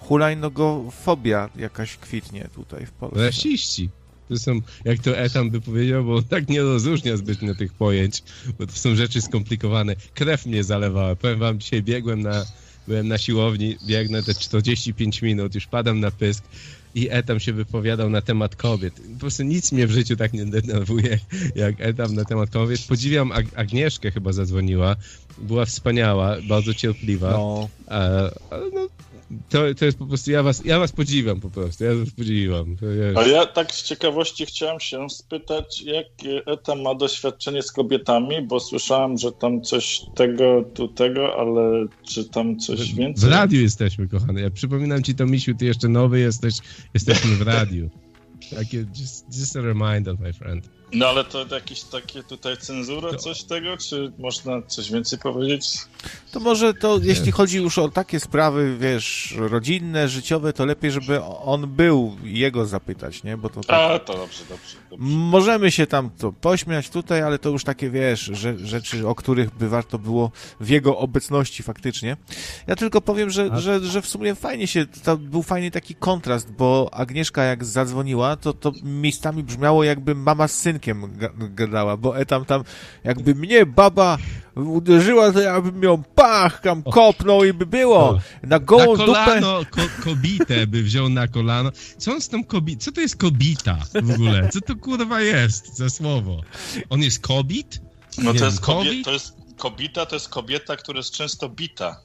C: Hulajnogofobia jakaś kwitnie tutaj w Polsce.
D: Rasiści. To są, jak to Etam by powiedział, bo on tak nie rozróżnia zbytnio tych pojęć, bo to są rzeczy skomplikowane. Krew mnie zalewała. Powiem wam, dzisiaj biegłem na, byłem na siłowni, biegnę te czterdzieści pięć minut, już padam na pysk i Etam się wypowiadał na temat kobiet. Po prostu nic mnie w życiu tak nie denerwuje, jak Etam na temat kobiet. Podziwiam Ag- Agnieszkę, chyba zadzwoniła. Była wspaniała, bardzo cierpliwa. No. Ale no, To, to jest po prostu, ja was, ja was podziwiam po prostu, ja was podziwiam.
A: A ja tak z ciekawości chciałem się spytać, jakie Etam ma doświadczenie z kobietami, bo słyszałem, że tam coś tego, tu tego, ale czy tam coś więcej?
D: W radiu jesteśmy, kochany. Ja przypominam ci to, Misiu, ty jeszcze nowy jesteś, jesteśmy w radiu. Takie, just, just a reminder, my friend.
A: No ale to jakieś takie tutaj cenzura, coś tego, czy można coś więcej powiedzieć?
C: To może to, jeśli chodzi już o takie sprawy, wiesz, rodzinne, życiowe, to lepiej, żeby on był, jego zapytać, nie? Bo to tak...
A: A, to dobrze, dobrze, dobrze.
C: Możemy się tam to pośmiać tutaj, ale to już takie, wiesz, że, rzeczy, o których by warto było w jego obecności faktycznie. Ja tylko powiem, że, A... że, że w sumie fajnie się, to był fajny taki kontrast, bo Agnieszka jak zadzwoniła, to, to miejscami brzmiało, jakby mama z synkiem gadała, bo Etam tam jakby mnie baba uderzyła, to ja bym ją pach, tam kopnął i by było. Na gołą
D: na kolano,
C: dupę.
D: Ko- kobitę by wziął na kolano. Co on z tą kobitą? Co to jest kobita w ogóle? Co to kurwa jest za słowo? On jest kobit?
A: No to jest, kobie- to jest kobita, to jest kobieta, która jest często bita.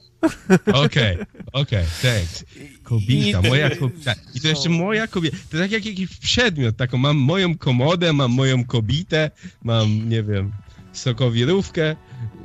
D: Okej, okej, thanks. Kobita, moja kobita. I to jeszcze moja kobieta. To tak jak jakiś przedmiot, taką mam moją komodę, mam moją kobitę, mam, nie wiem, sokowirówkę.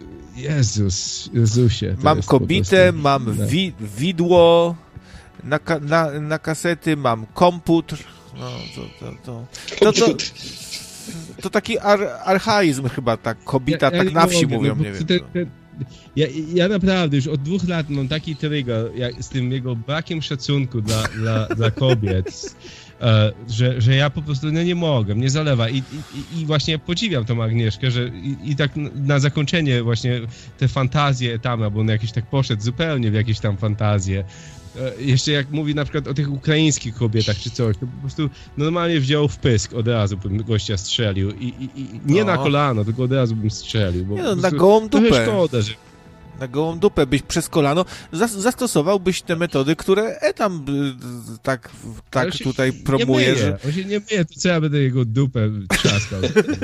D: Jezus, Jezusie.
C: Mam kobitę, prostu... mam wi- widło na, ka- na, na kasety, mam komputer. No, to, to, to, to, to, to, to taki ar- archaizm chyba, tak, kobita, ja, ja tak na wsi mogę, mówią, no, nie wiem. Te, te,
D: Ja, ja naprawdę już od dwóch lat mam taki trigger jak, z tym jego brakiem szacunku dla, dla, dla kobiet, e, że, że ja po prostu no, nie mogę, mnie zalewa. I, i, i właśnie ja podziwiam tą Agnieszkę, że i, i tak na zakończenie właśnie te fantazje tam, bo on jakiś tak poszedł zupełnie w jakieś tam fantazje. E, jeszcze jak mówi na przykład o tych ukraińskich kobietach czy coś, to po prostu normalnie wziął w pysk od razu, bym gościa strzelił. I, i, i nie no. na kolano, tylko od razu bym strzelił. Bo
C: nie no, na gołą dupę.
D: Szkoda, że
C: na gołą dupę byś przez kolano zastosowałbyś te metody, które Etam tak, tak tutaj promuje, że...
D: On się nie myje, to co ja będę jego dupę trzaskał.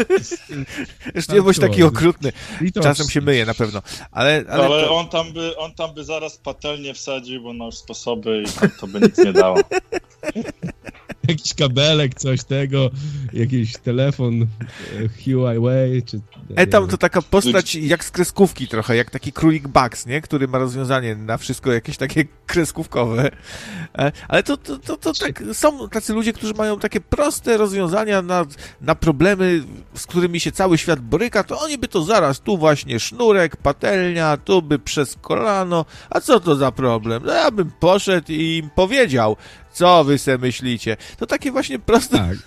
C: Już nie bądź taki okrutny. Czasem się myje na pewno. Ale, ale,
A: ale
C: to...
A: on, tam by, on tam by zaraz patelnię wsadził, bo ma już sposoby i to by nic nie dało.
D: jakiś kabelek, coś tego, jakiś telefon Huawei, czy...
C: E, tam to taka postać jak z kreskówki trochę, jak taki królik Bugs, nie? Który ma rozwiązanie na wszystko jakieś takie kreskówkowe. E, ale to, to, to, to tak, są tacy ludzie, którzy mają takie proste rozwiązania na, na problemy, z którymi się cały świat boryka, to oni by to zaraz, tu właśnie sznurek, patelnia, tu by przez kolano, a co to za problem? No ja bym poszedł i im powiedział, co wy se myślicie. To takie właśnie proste...
D: Tak.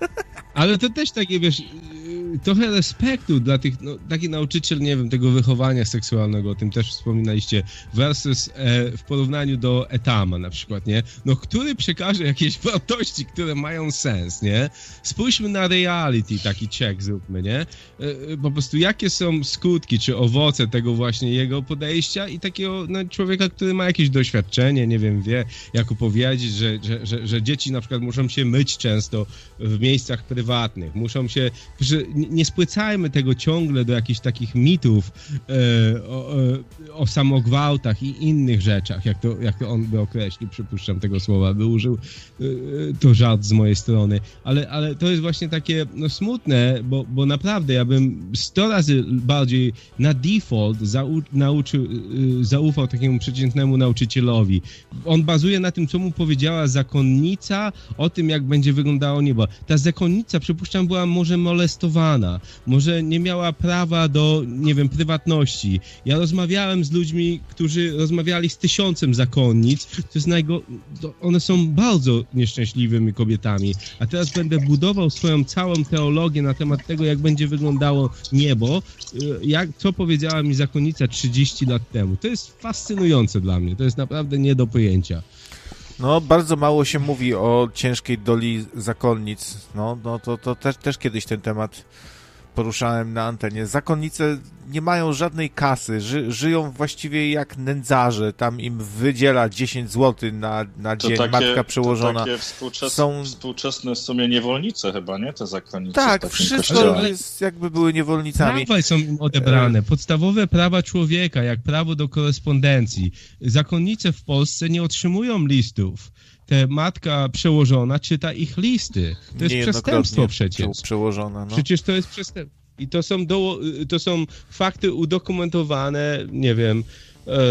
D: Ale to też takie, wiesz, trochę respektu dla tych, no, taki nauczyciel, nie wiem, tego wychowania seksualnego, o tym też wspominaliście, versus e, w porównaniu do Etama na przykład, nie? No, który przekaże jakieś wartości, które mają sens, nie? Spójrzmy na reality, taki check zróbmy, nie? E, po prostu jakie są skutki, czy owoce tego właśnie jego podejścia i takiego no, człowieka, który ma jakieś doświadczenie, nie wiem, wie, jak opowiedzieć, że, że, że, że dzieci na przykład muszą się myć często w miejscach prywatnych, muszą się, że nie spłycajmy tego ciągle do jakichś takich mitów e, o, o samogwałtach i innych rzeczach, jak to, jak to on by określił, przypuszczam tego słowa, by użył, e, to żart z mojej strony, ale, ale to jest właśnie takie no, smutne, bo, bo naprawdę ja bym sto razy bardziej na default zau, nauczył, e, zaufał takiemu przeciętnemu nauczycielowi. On bazuje na tym, co mu powiedziała zakonnica o tym, jak będzie wyglądało niebo. Ta zakonnica, przypuszczam, była może molestowana, może nie miała prawa do, nie wiem, prywatności. Ja rozmawiałem z ludźmi, którzy rozmawiali z tysiącem zakonnic, to jest najgo... one są bardzo nieszczęśliwymi kobietami, a teraz będę budował swoją całą teologię na temat tego, jak będzie wyglądało niebo, jak, co powiedziała mi zakonnica trzydzieści lat temu. To jest fascynujące dla mnie, to jest naprawdę nie do pojęcia.
C: No, bardzo mało się mówi o ciężkiej doli zakonnic. No, no to, to też, też kiedyś ten temat poruszałem na antenie. Zakonnice nie mają żadnej kasy, ży, żyją właściwie jak nędzarze. Tam im wydziela dziesięć złotych na, na dzień, takie, matka przełożona.
A: To takie współczes, Są... współczesne w sumie niewolnice chyba, nie? Te zakonnice.
C: Tak, wszystko jest jakby były niewolnicami.
D: Prawa są im odebrane. Podstawowe prawa człowieka, jak prawo do korespondencji. Zakonnice w Polsce nie otrzymują listów. Te matka przełożona czyta ich listy. To jest przestępstwo przecież.
C: Przełożona, no.
D: Przecież to jest przestępstwo. I to są, do, to są fakty udokumentowane, nie wiem, e,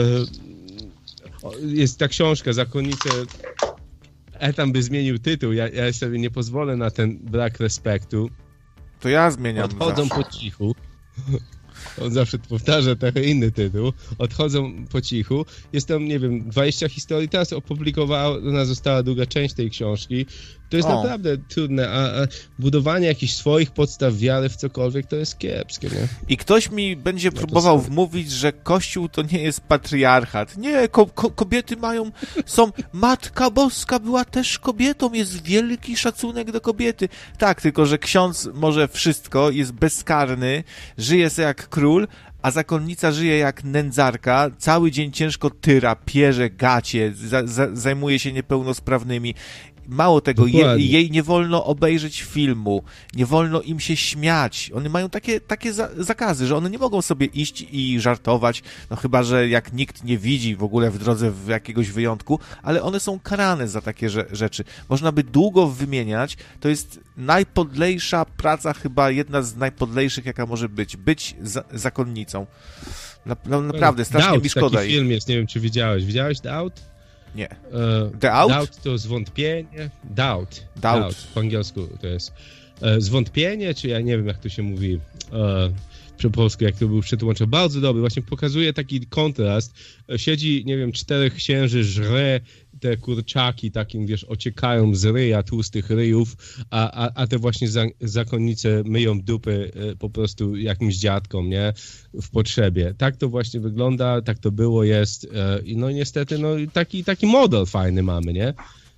D: jest ta książka, Zakonnice, Etam by zmienił tytuł, ja, ja sobie nie pozwolę na ten brak respektu.
C: To ja zmieniam.
D: Odchodzą
C: zawsze.
D: po cichu. On zawsze powtarza trochę inny tytuł. Odchodzą po cichu. Jest tam, nie wiem, dwadzieścia historii. Teraz opublikowana została druga część tej książki. To jest o. naprawdę trudne, a, a budowanie jakichś swoich podstaw wiary w cokolwiek to jest kiepskie, nie?
C: I ktoś mi będzie no próbował wmówić, że Kościół to nie jest patriarchat. Nie, ko- ko- kobiety mają, są, Matka Boska była też kobietą, jest wielki szacunek do kobiety. Tak, tylko że ksiądz może wszystko, jest bezkarny, żyje sobie jak król, a zakonnica żyje jak nędzarka, cały dzień ciężko tyra, pierze, gacie, za, za, zajmuje się niepełnosprawnymi. Mało tego, je, jej nie wolno obejrzeć filmu, nie wolno im się śmiać. One mają takie, takie za, zakazy, że one nie mogą sobie iść i żartować, no chyba, że jak nikt nie widzi w ogóle w drodze w jakiegoś wyjątku, ale one są karane za takie rzeczy. Można by długo wymieniać, to jest najpodlejsza praca, chyba jedna z najpodlejszych, jaka może być. Być za, zakonnicą. Na, na, naprawdę, strasznie
D: Doubt,
C: mi szkoda.
D: Taki film jest, nie wiem, czy widziałeś. Widziałeś Doubt?
C: Nie. Doubt?
D: Doubt to zwątpienie. Doubt.
C: Doubt.
D: Doubt. Po angielsku to jest e, zwątpienie, czy ja nie wiem, jak to się mówi e, przy polsku, jak to był przetłumaczony. Bardzo dobry. Właśnie pokazuje taki kontrast. Siedzi, nie wiem, czterech księży, żre te kurczaki takim, wiesz, ociekają z ryja, tłustych ryjów, a, a, a te właśnie za, zakonnice myją dupy e, po prostu jakimś dziadkom, nie? W potrzebie. Tak to właśnie wygląda, tak to było, jest e, i no niestety, no taki, taki model fajny mamy, nie? E,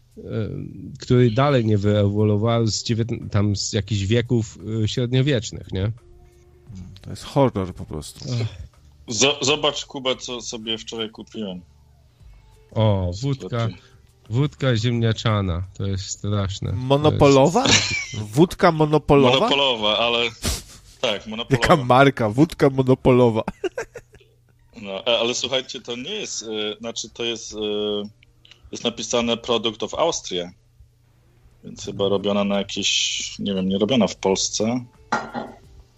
D: który dalej nie wyewoluował z, dziewiętna- tam z jakichś wieków e, średniowiecznych, nie?
C: To jest horror po prostu.
A: Z- zobacz, Kuba, co sobie wczoraj kupiłem.
D: O, wódka, wódka ziemniaczana, to jest straszne.
C: Monopolowa?
D: Jest...
C: Wódka monopolowa?
A: Monopolowa, ale tak, monopolowa.
C: Jaka marka? Wódka monopolowa.
A: No, ale słuchajcie, to nie jest, yy, znaczy to jest, yy, jest napisane Product of Austria. Więc chyba robiona na jakieś, nie wiem, nie robiona w Polsce. Ale,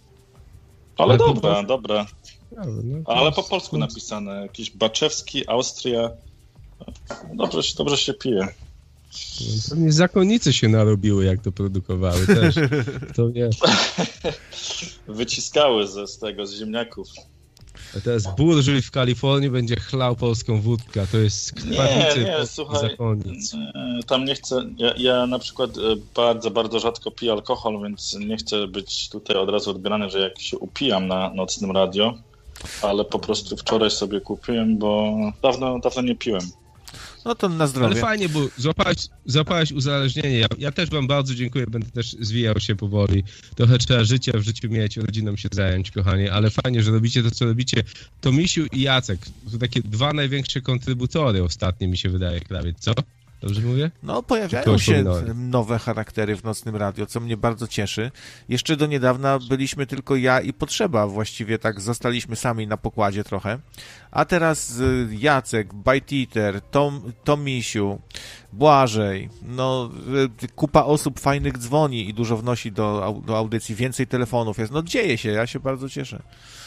A: Ale dobra, po... dobra. Ale po polsku napisane. Jakiś Baczewski, Austria. Dobrze, dobrze się pije.
D: Pewnie zakonnice się narobiły, jak to produkowały też. To nie.
A: Wyciskały ze, z tego, z ziemniaków.
D: A teraz burżuj w Kalifornii będzie chlał polską wódkę. To jest krwawicy
A: nie, nie, słuchaj,
D: zakonnic.
A: Tam nie chcę... Ja, ja na przykład bardzo, bardzo rzadko piję alkohol, więc nie chcę być tutaj od razu odbierany, że jak się upijam na nocnym radio, ale po prostu wczoraj sobie kupiłem, bo dawno, dawno nie piłem.
C: No to na zdrowie.
D: Ale fajnie, bo złapałeś, złapałeś uzależnienie. Ja, ja też wam bardzo dziękuję, będę też zwijał się powoli. Trochę trzeba życia w życiu mieć, rodziną się zająć, kochanie, ale fajnie, że robicie to, co robicie. Tomisiu i Jacek, to takie dwa największe kontrybutory ostatnie, mi się wydaje, Krawiec, co? Dobrze mówię?
C: No, pojawiają się nowe charaktery w Nocnym Radio, co mnie bardzo cieszy. Jeszcze do niedawna byliśmy tylko ja i Potrzeba, właściwie tak zostaliśmy sami na pokładzie trochę. A teraz Jacek, Bajtiter, Tom, Tomisiu, Błażej, no kupa osób fajnych dzwoni i dużo wnosi do, do audycji, więcej telefonów jest. No dzieje się, ja się bardzo cieszę.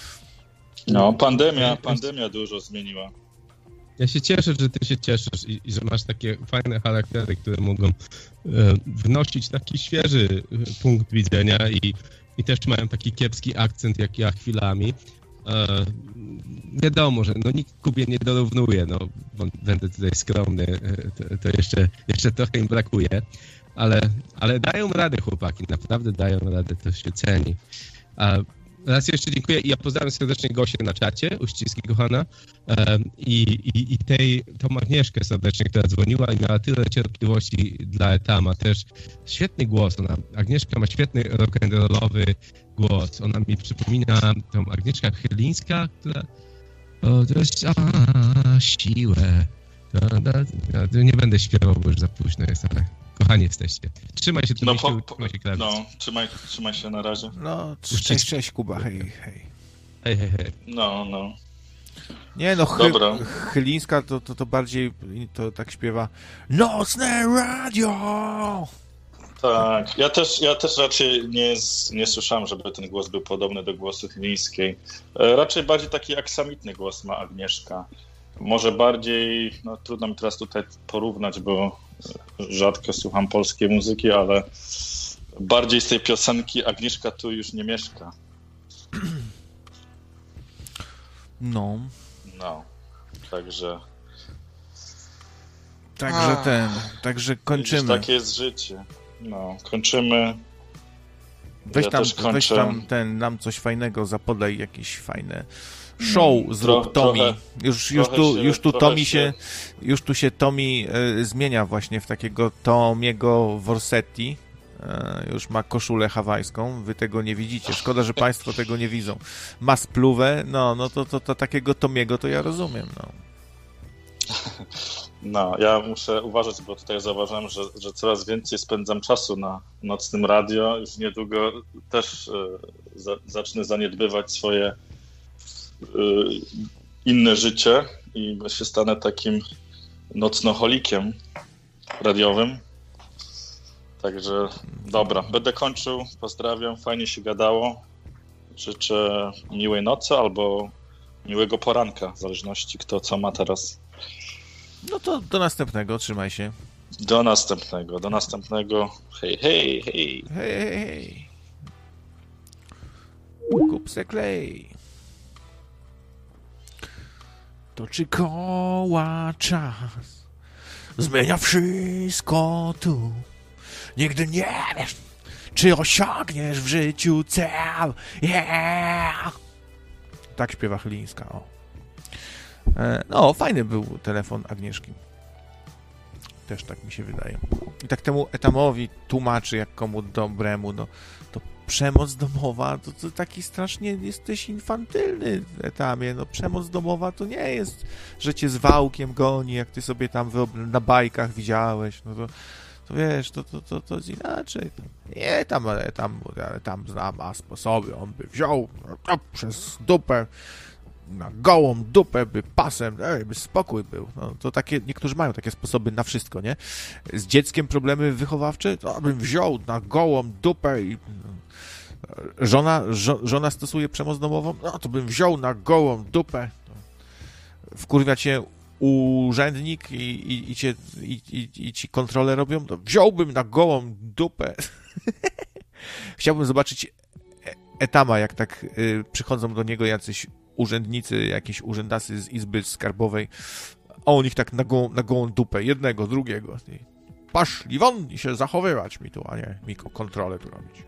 A: No, pandemia, pandemia dużo zmieniła.
D: Ja się cieszę, że ty się cieszysz i, i że masz takie fajne charaktery, które mogą e, wnosić taki świeży punkt widzenia i, i też mają taki kiepski akcent jak ja chwilami. E, wiadomo, że no, nikt Kubie nie dorównuje, no, bo będę tutaj skromny, to, to jeszcze, jeszcze trochę im brakuje, ale, ale dają radę chłopaki, naprawdę dają radę, to się ceni. A, raz jeszcze dziękuję i ja pozdrawiam serdecznie Gosię na czacie, uściski kochana, i, i, i tej, tą Agnieszkę serdecznie, która dzwoniła i miała tyle cierpliwości dla Etama, też świetny głos, ona, Agnieszka ma świetny rock'n'rollowy głos, ona mi przypomina tą Agnieszka Chylińska, która o, to jest a, siłę, to, to, to, nie będę śpiewał, bo już za późno jest, ale kochani jesteście. Trzymaj się,
A: no,
D: po, po,
A: trzymaj się, Krawiec. No, trzymaj, trzymaj się na razie.
C: No, cześć, cześć Kuba, hej, hej.
D: Hej, hej, hej.
A: No, no.
C: Nie no, chy, Chylińska to, to, to bardziej to tak śpiewa Nocne Radio!
A: Tak, ja też, ja też raczej nie, nie słyszałem, żeby ten głos był podobny do głosu Chylińskiej. Raczej bardziej taki aksamitny głos ma Agnieszka. Może bardziej, no trudno mi teraz tutaj porównać, bo rzadko słucham polskiej muzyki, ale bardziej z tej piosenki Agnieszka tu już nie mieszka.
C: No.
A: No, także...
C: Także A. ten, także kończymy.
A: Widzisz, takie jest życie. No, kończymy.
C: Weź,
A: ja
C: tam, weź tam ten, nam coś fajnego zapodaj, jakieś fajne show no, zrób tro, Tomi. Trochę, już, już, tu, się, już tu Tomi się, się, już tu się Tomi y, zmienia właśnie w takiego Tomiego Vorsetti. Y, już ma koszulę hawajską, wy tego nie widzicie. Szkoda, że państwo tego nie widzą. Ma spluwę, no, no to, to, to takiego Tomiego to ja rozumiem, no.
A: No, ja muszę uważać, bo tutaj zauważam, że, że coraz więcej spędzam czasu na nocnym radio. Już niedługo też y, za, zacznę zaniedbywać swoje y, inne życie i się stanę takim nocnoholikiem radiowym. Także dobra, będę kończył. Pozdrawiam, fajnie się gadało. Życzę miłej nocy albo miłego poranka, w zależności kto co ma teraz.
C: No to do następnego, trzymaj się.
A: Do następnego, do następnego. Hej, hej, hej.
C: Hej, hej, hej. Kup se klej. Toczy koła czas. Zmienia wszystko tu. Nigdy nie wiesz, czy osiągniesz w życiu cel. Yeah! Tak śpiewa Chylińska, o. No, fajny był telefon Agnieszki. Też tak mi się wydaje. I tak temu Etamowi tłumaczy, jak komu dobremu, no, to przemoc domowa, to, to taki strasznie jesteś infantylny, Etamie. No, przemoc domowa to nie jest, że cię z wałkiem goni, jak ty sobie tam na bajkach widziałeś. No to, to wiesz, to, to, to, to jest inaczej. Nie, tam, tam, tam zna, ma sposoby, on by wziął no, przez dupę. na gołą dupę, by pasem, ej, by spokój był. No, to takie, niektórzy mają takie sposoby na wszystko, nie? Z dzieckiem problemy wychowawcze, to bym wziął na gołą dupę i żona, żo, żona stosuje przemoc domową, no to bym wziął na gołą dupę. Wkurwia cię urzędnik i, i, i, cię, i, i, i ci kontrolę robią, to wziąłbym na gołą dupę. Chciałbym zobaczyć Etama, jak tak y, przychodzą do niego jacyś urzędnicy, jakieś urzędasy z Izby Skarbowej, a on ich tak na gołą, na gołą dupę, jednego, drugiego. I paszli won i się zachowywać mi tu, a nie mi kontrolę tu robić.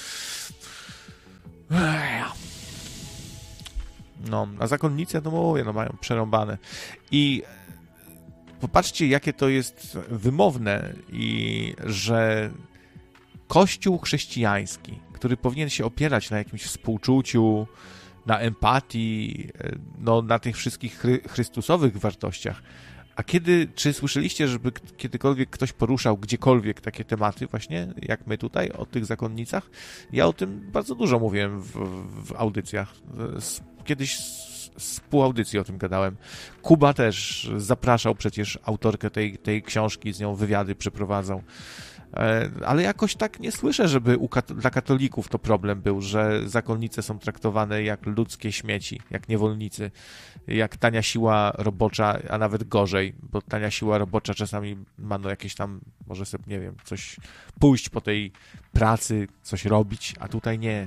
C: No, a zakonnice, to mówię, no mają przerąbane. I popatrzcie, jakie to jest wymowne i że Kościół chrześcijański, który powinien się opierać na jakimś współczuciu, na empatii, no, na tych wszystkich chry- chrystusowych wartościach. A kiedy, czy słyszeliście, żeby kiedykolwiek ktoś poruszał gdziekolwiek takie tematy właśnie, jak my tutaj, o tych zakonnicach? Ja o tym bardzo dużo mówiłem w, w audycjach. Kiedyś z pół audycji o tym gadałem. Kuba też zapraszał przecież autorkę tej, tej książki, z nią wywiady przeprowadzał. Ale jakoś tak nie słyszę, żeby u kat- dla katolików to problem był, że zakonnice są traktowane jak ludzkie śmieci, jak niewolnicy, jak tania siła robocza, a nawet gorzej, bo tania siła robocza czasami ma no jakieś tam, może sobie, nie wiem, coś pójść po tej pracy, coś robić, a tutaj nie.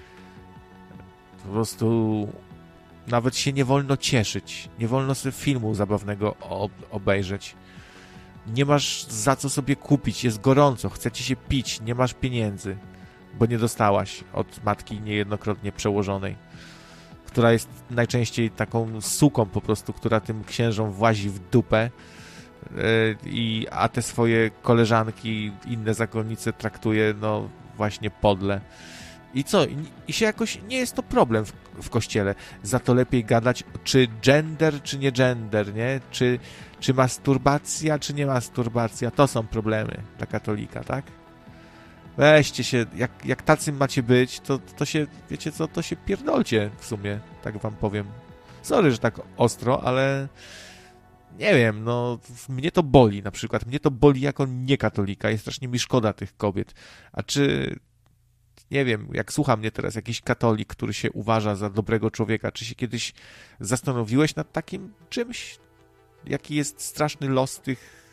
C: Po prostu nawet się nie wolno cieszyć, nie wolno sobie filmu zabawnego ob- obejrzeć. Nie masz za co sobie kupić, jest gorąco, chce ci się pić, nie masz pieniędzy, bo nie dostałaś od matki niejednokrotnie przełożonej, która jest najczęściej taką suką po prostu, która tym księżom włazi w dupę, yy, i, a te swoje koleżanki, inne zakonnice traktuje no właśnie podle. I co? I, i się jakoś nie jest to problem w, w kościele. Za to lepiej gadać, czy gender, czy nie gender, nie? Czy, czy masturbacja, czy nie masturbacja. To są problemy dla katolika, tak? Weźcie się, jak, jak tacy macie być, to, to się, wiecie co, to się pierdolcie w sumie, tak wam powiem. Sorry, że tak ostro, ale nie wiem, no mnie to boli na przykład. Mnie to boli jako niekatolika. Jest strasznie mi szkoda tych kobiet. A czy... Nie wiem, jak słucha mnie teraz jakiś katolik, który się uważa za dobrego człowieka, czy się kiedyś zastanowiłeś nad takim czymś? Jaki jest straszny los tych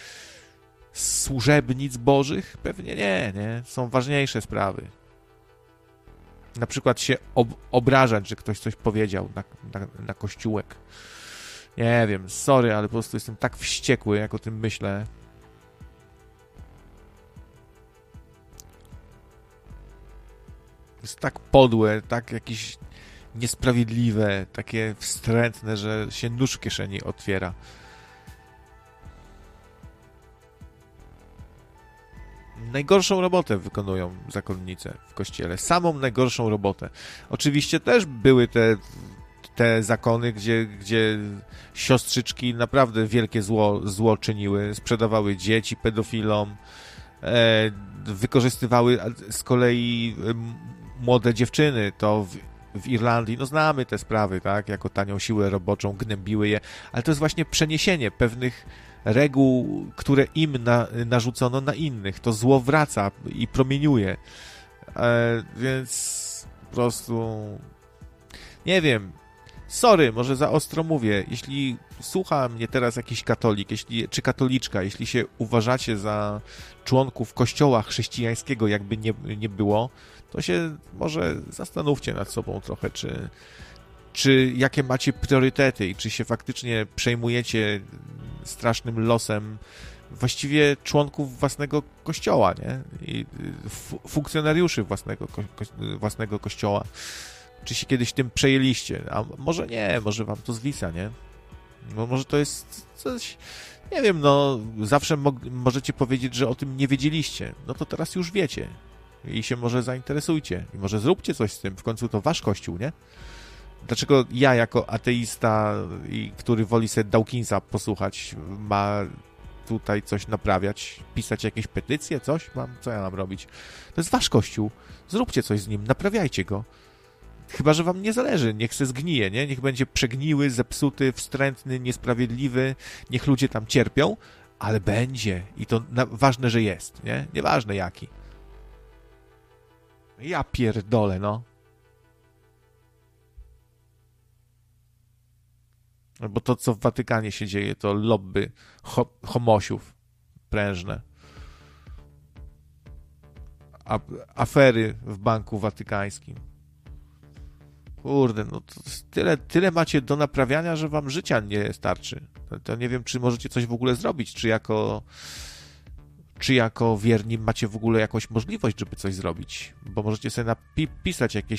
C: służebnic bożych? Pewnie nie, nie. Są ważniejsze sprawy. Na przykład się ob- obrażać, że ktoś coś powiedział na, na, na kościółek. Nie wiem, sorry, ale po prostu jestem tak wściekły, jak o tym myślę. Jest tak podłe, tak jakieś niesprawiedliwe, takie wstrętne, że się nóż w kieszeni otwiera. Najgorszą robotę wykonują zakonnice w kościele. Samą najgorszą robotę. Oczywiście też były te, te zakony, gdzie, gdzie siostrzyczki naprawdę wielkie zło, zło czyniły. Sprzedawały dzieci pedofilom, e, wykorzystywały z kolei młode dziewczyny, to w, w Irlandii, no znamy te sprawy, tak, jako tanią siłę roboczą, gnębiły je, ale to jest właśnie przeniesienie pewnych reguł, które im na, narzucono na innych. To zło wraca i promieniuje. E, więc po prostu nie wiem, sorry, może za ostro mówię, jeśli słucha mnie teraz jakiś katolik, jeśli, czy katoliczka, jeśli się uważacie za członków kościoła chrześcijańskiego, jakby nie, nie było, to się może zastanówcie nad sobą trochę, czy, czy jakie macie priorytety i czy się faktycznie przejmujecie strasznym losem właściwie członków własnego kościoła, nie? I f- funkcjonariuszy własnego, ko- ko- własnego kościoła. Czy się kiedyś tym przejęliście? A może nie, może wam to zwisa, nie? No może to jest coś, nie wiem, no zawsze mo- możecie powiedzieć, że o tym nie wiedzieliście. No to teraz już wiecie. I się może zainteresujcie. I może zróbcie coś z tym. W końcu to wasz kościół, nie? Dlaczego ja jako ateista, i który woli sobie Dawkinsa posłuchać, ma tutaj coś naprawiać, pisać jakieś petycje, coś? Mam, co ja mam robić? To jest wasz kościół. Zróbcie coś z nim, naprawiajcie go. Chyba że wam nie zależy, niech se zgnije, nie? Niech będzie przegniły, zepsuty, wstrętny, niesprawiedliwy, niech ludzie tam cierpią, ale będzie i to na, ważne, że jest, nie? Nieważne jaki. Ja pierdolę, no. Bo to, co w Watykanie się dzieje, to lobby ho- homosiów prężne. A- afery w Banku Watykańskim. Kurde, no to tyle, tyle macie do naprawiania, że wam życia nie starczy. To, to nie wiem, czy możecie coś w ogóle zrobić, czy jako czy jako wierni macie w ogóle jakąś możliwość, żeby coś zrobić, bo możecie sobie napisać jakieś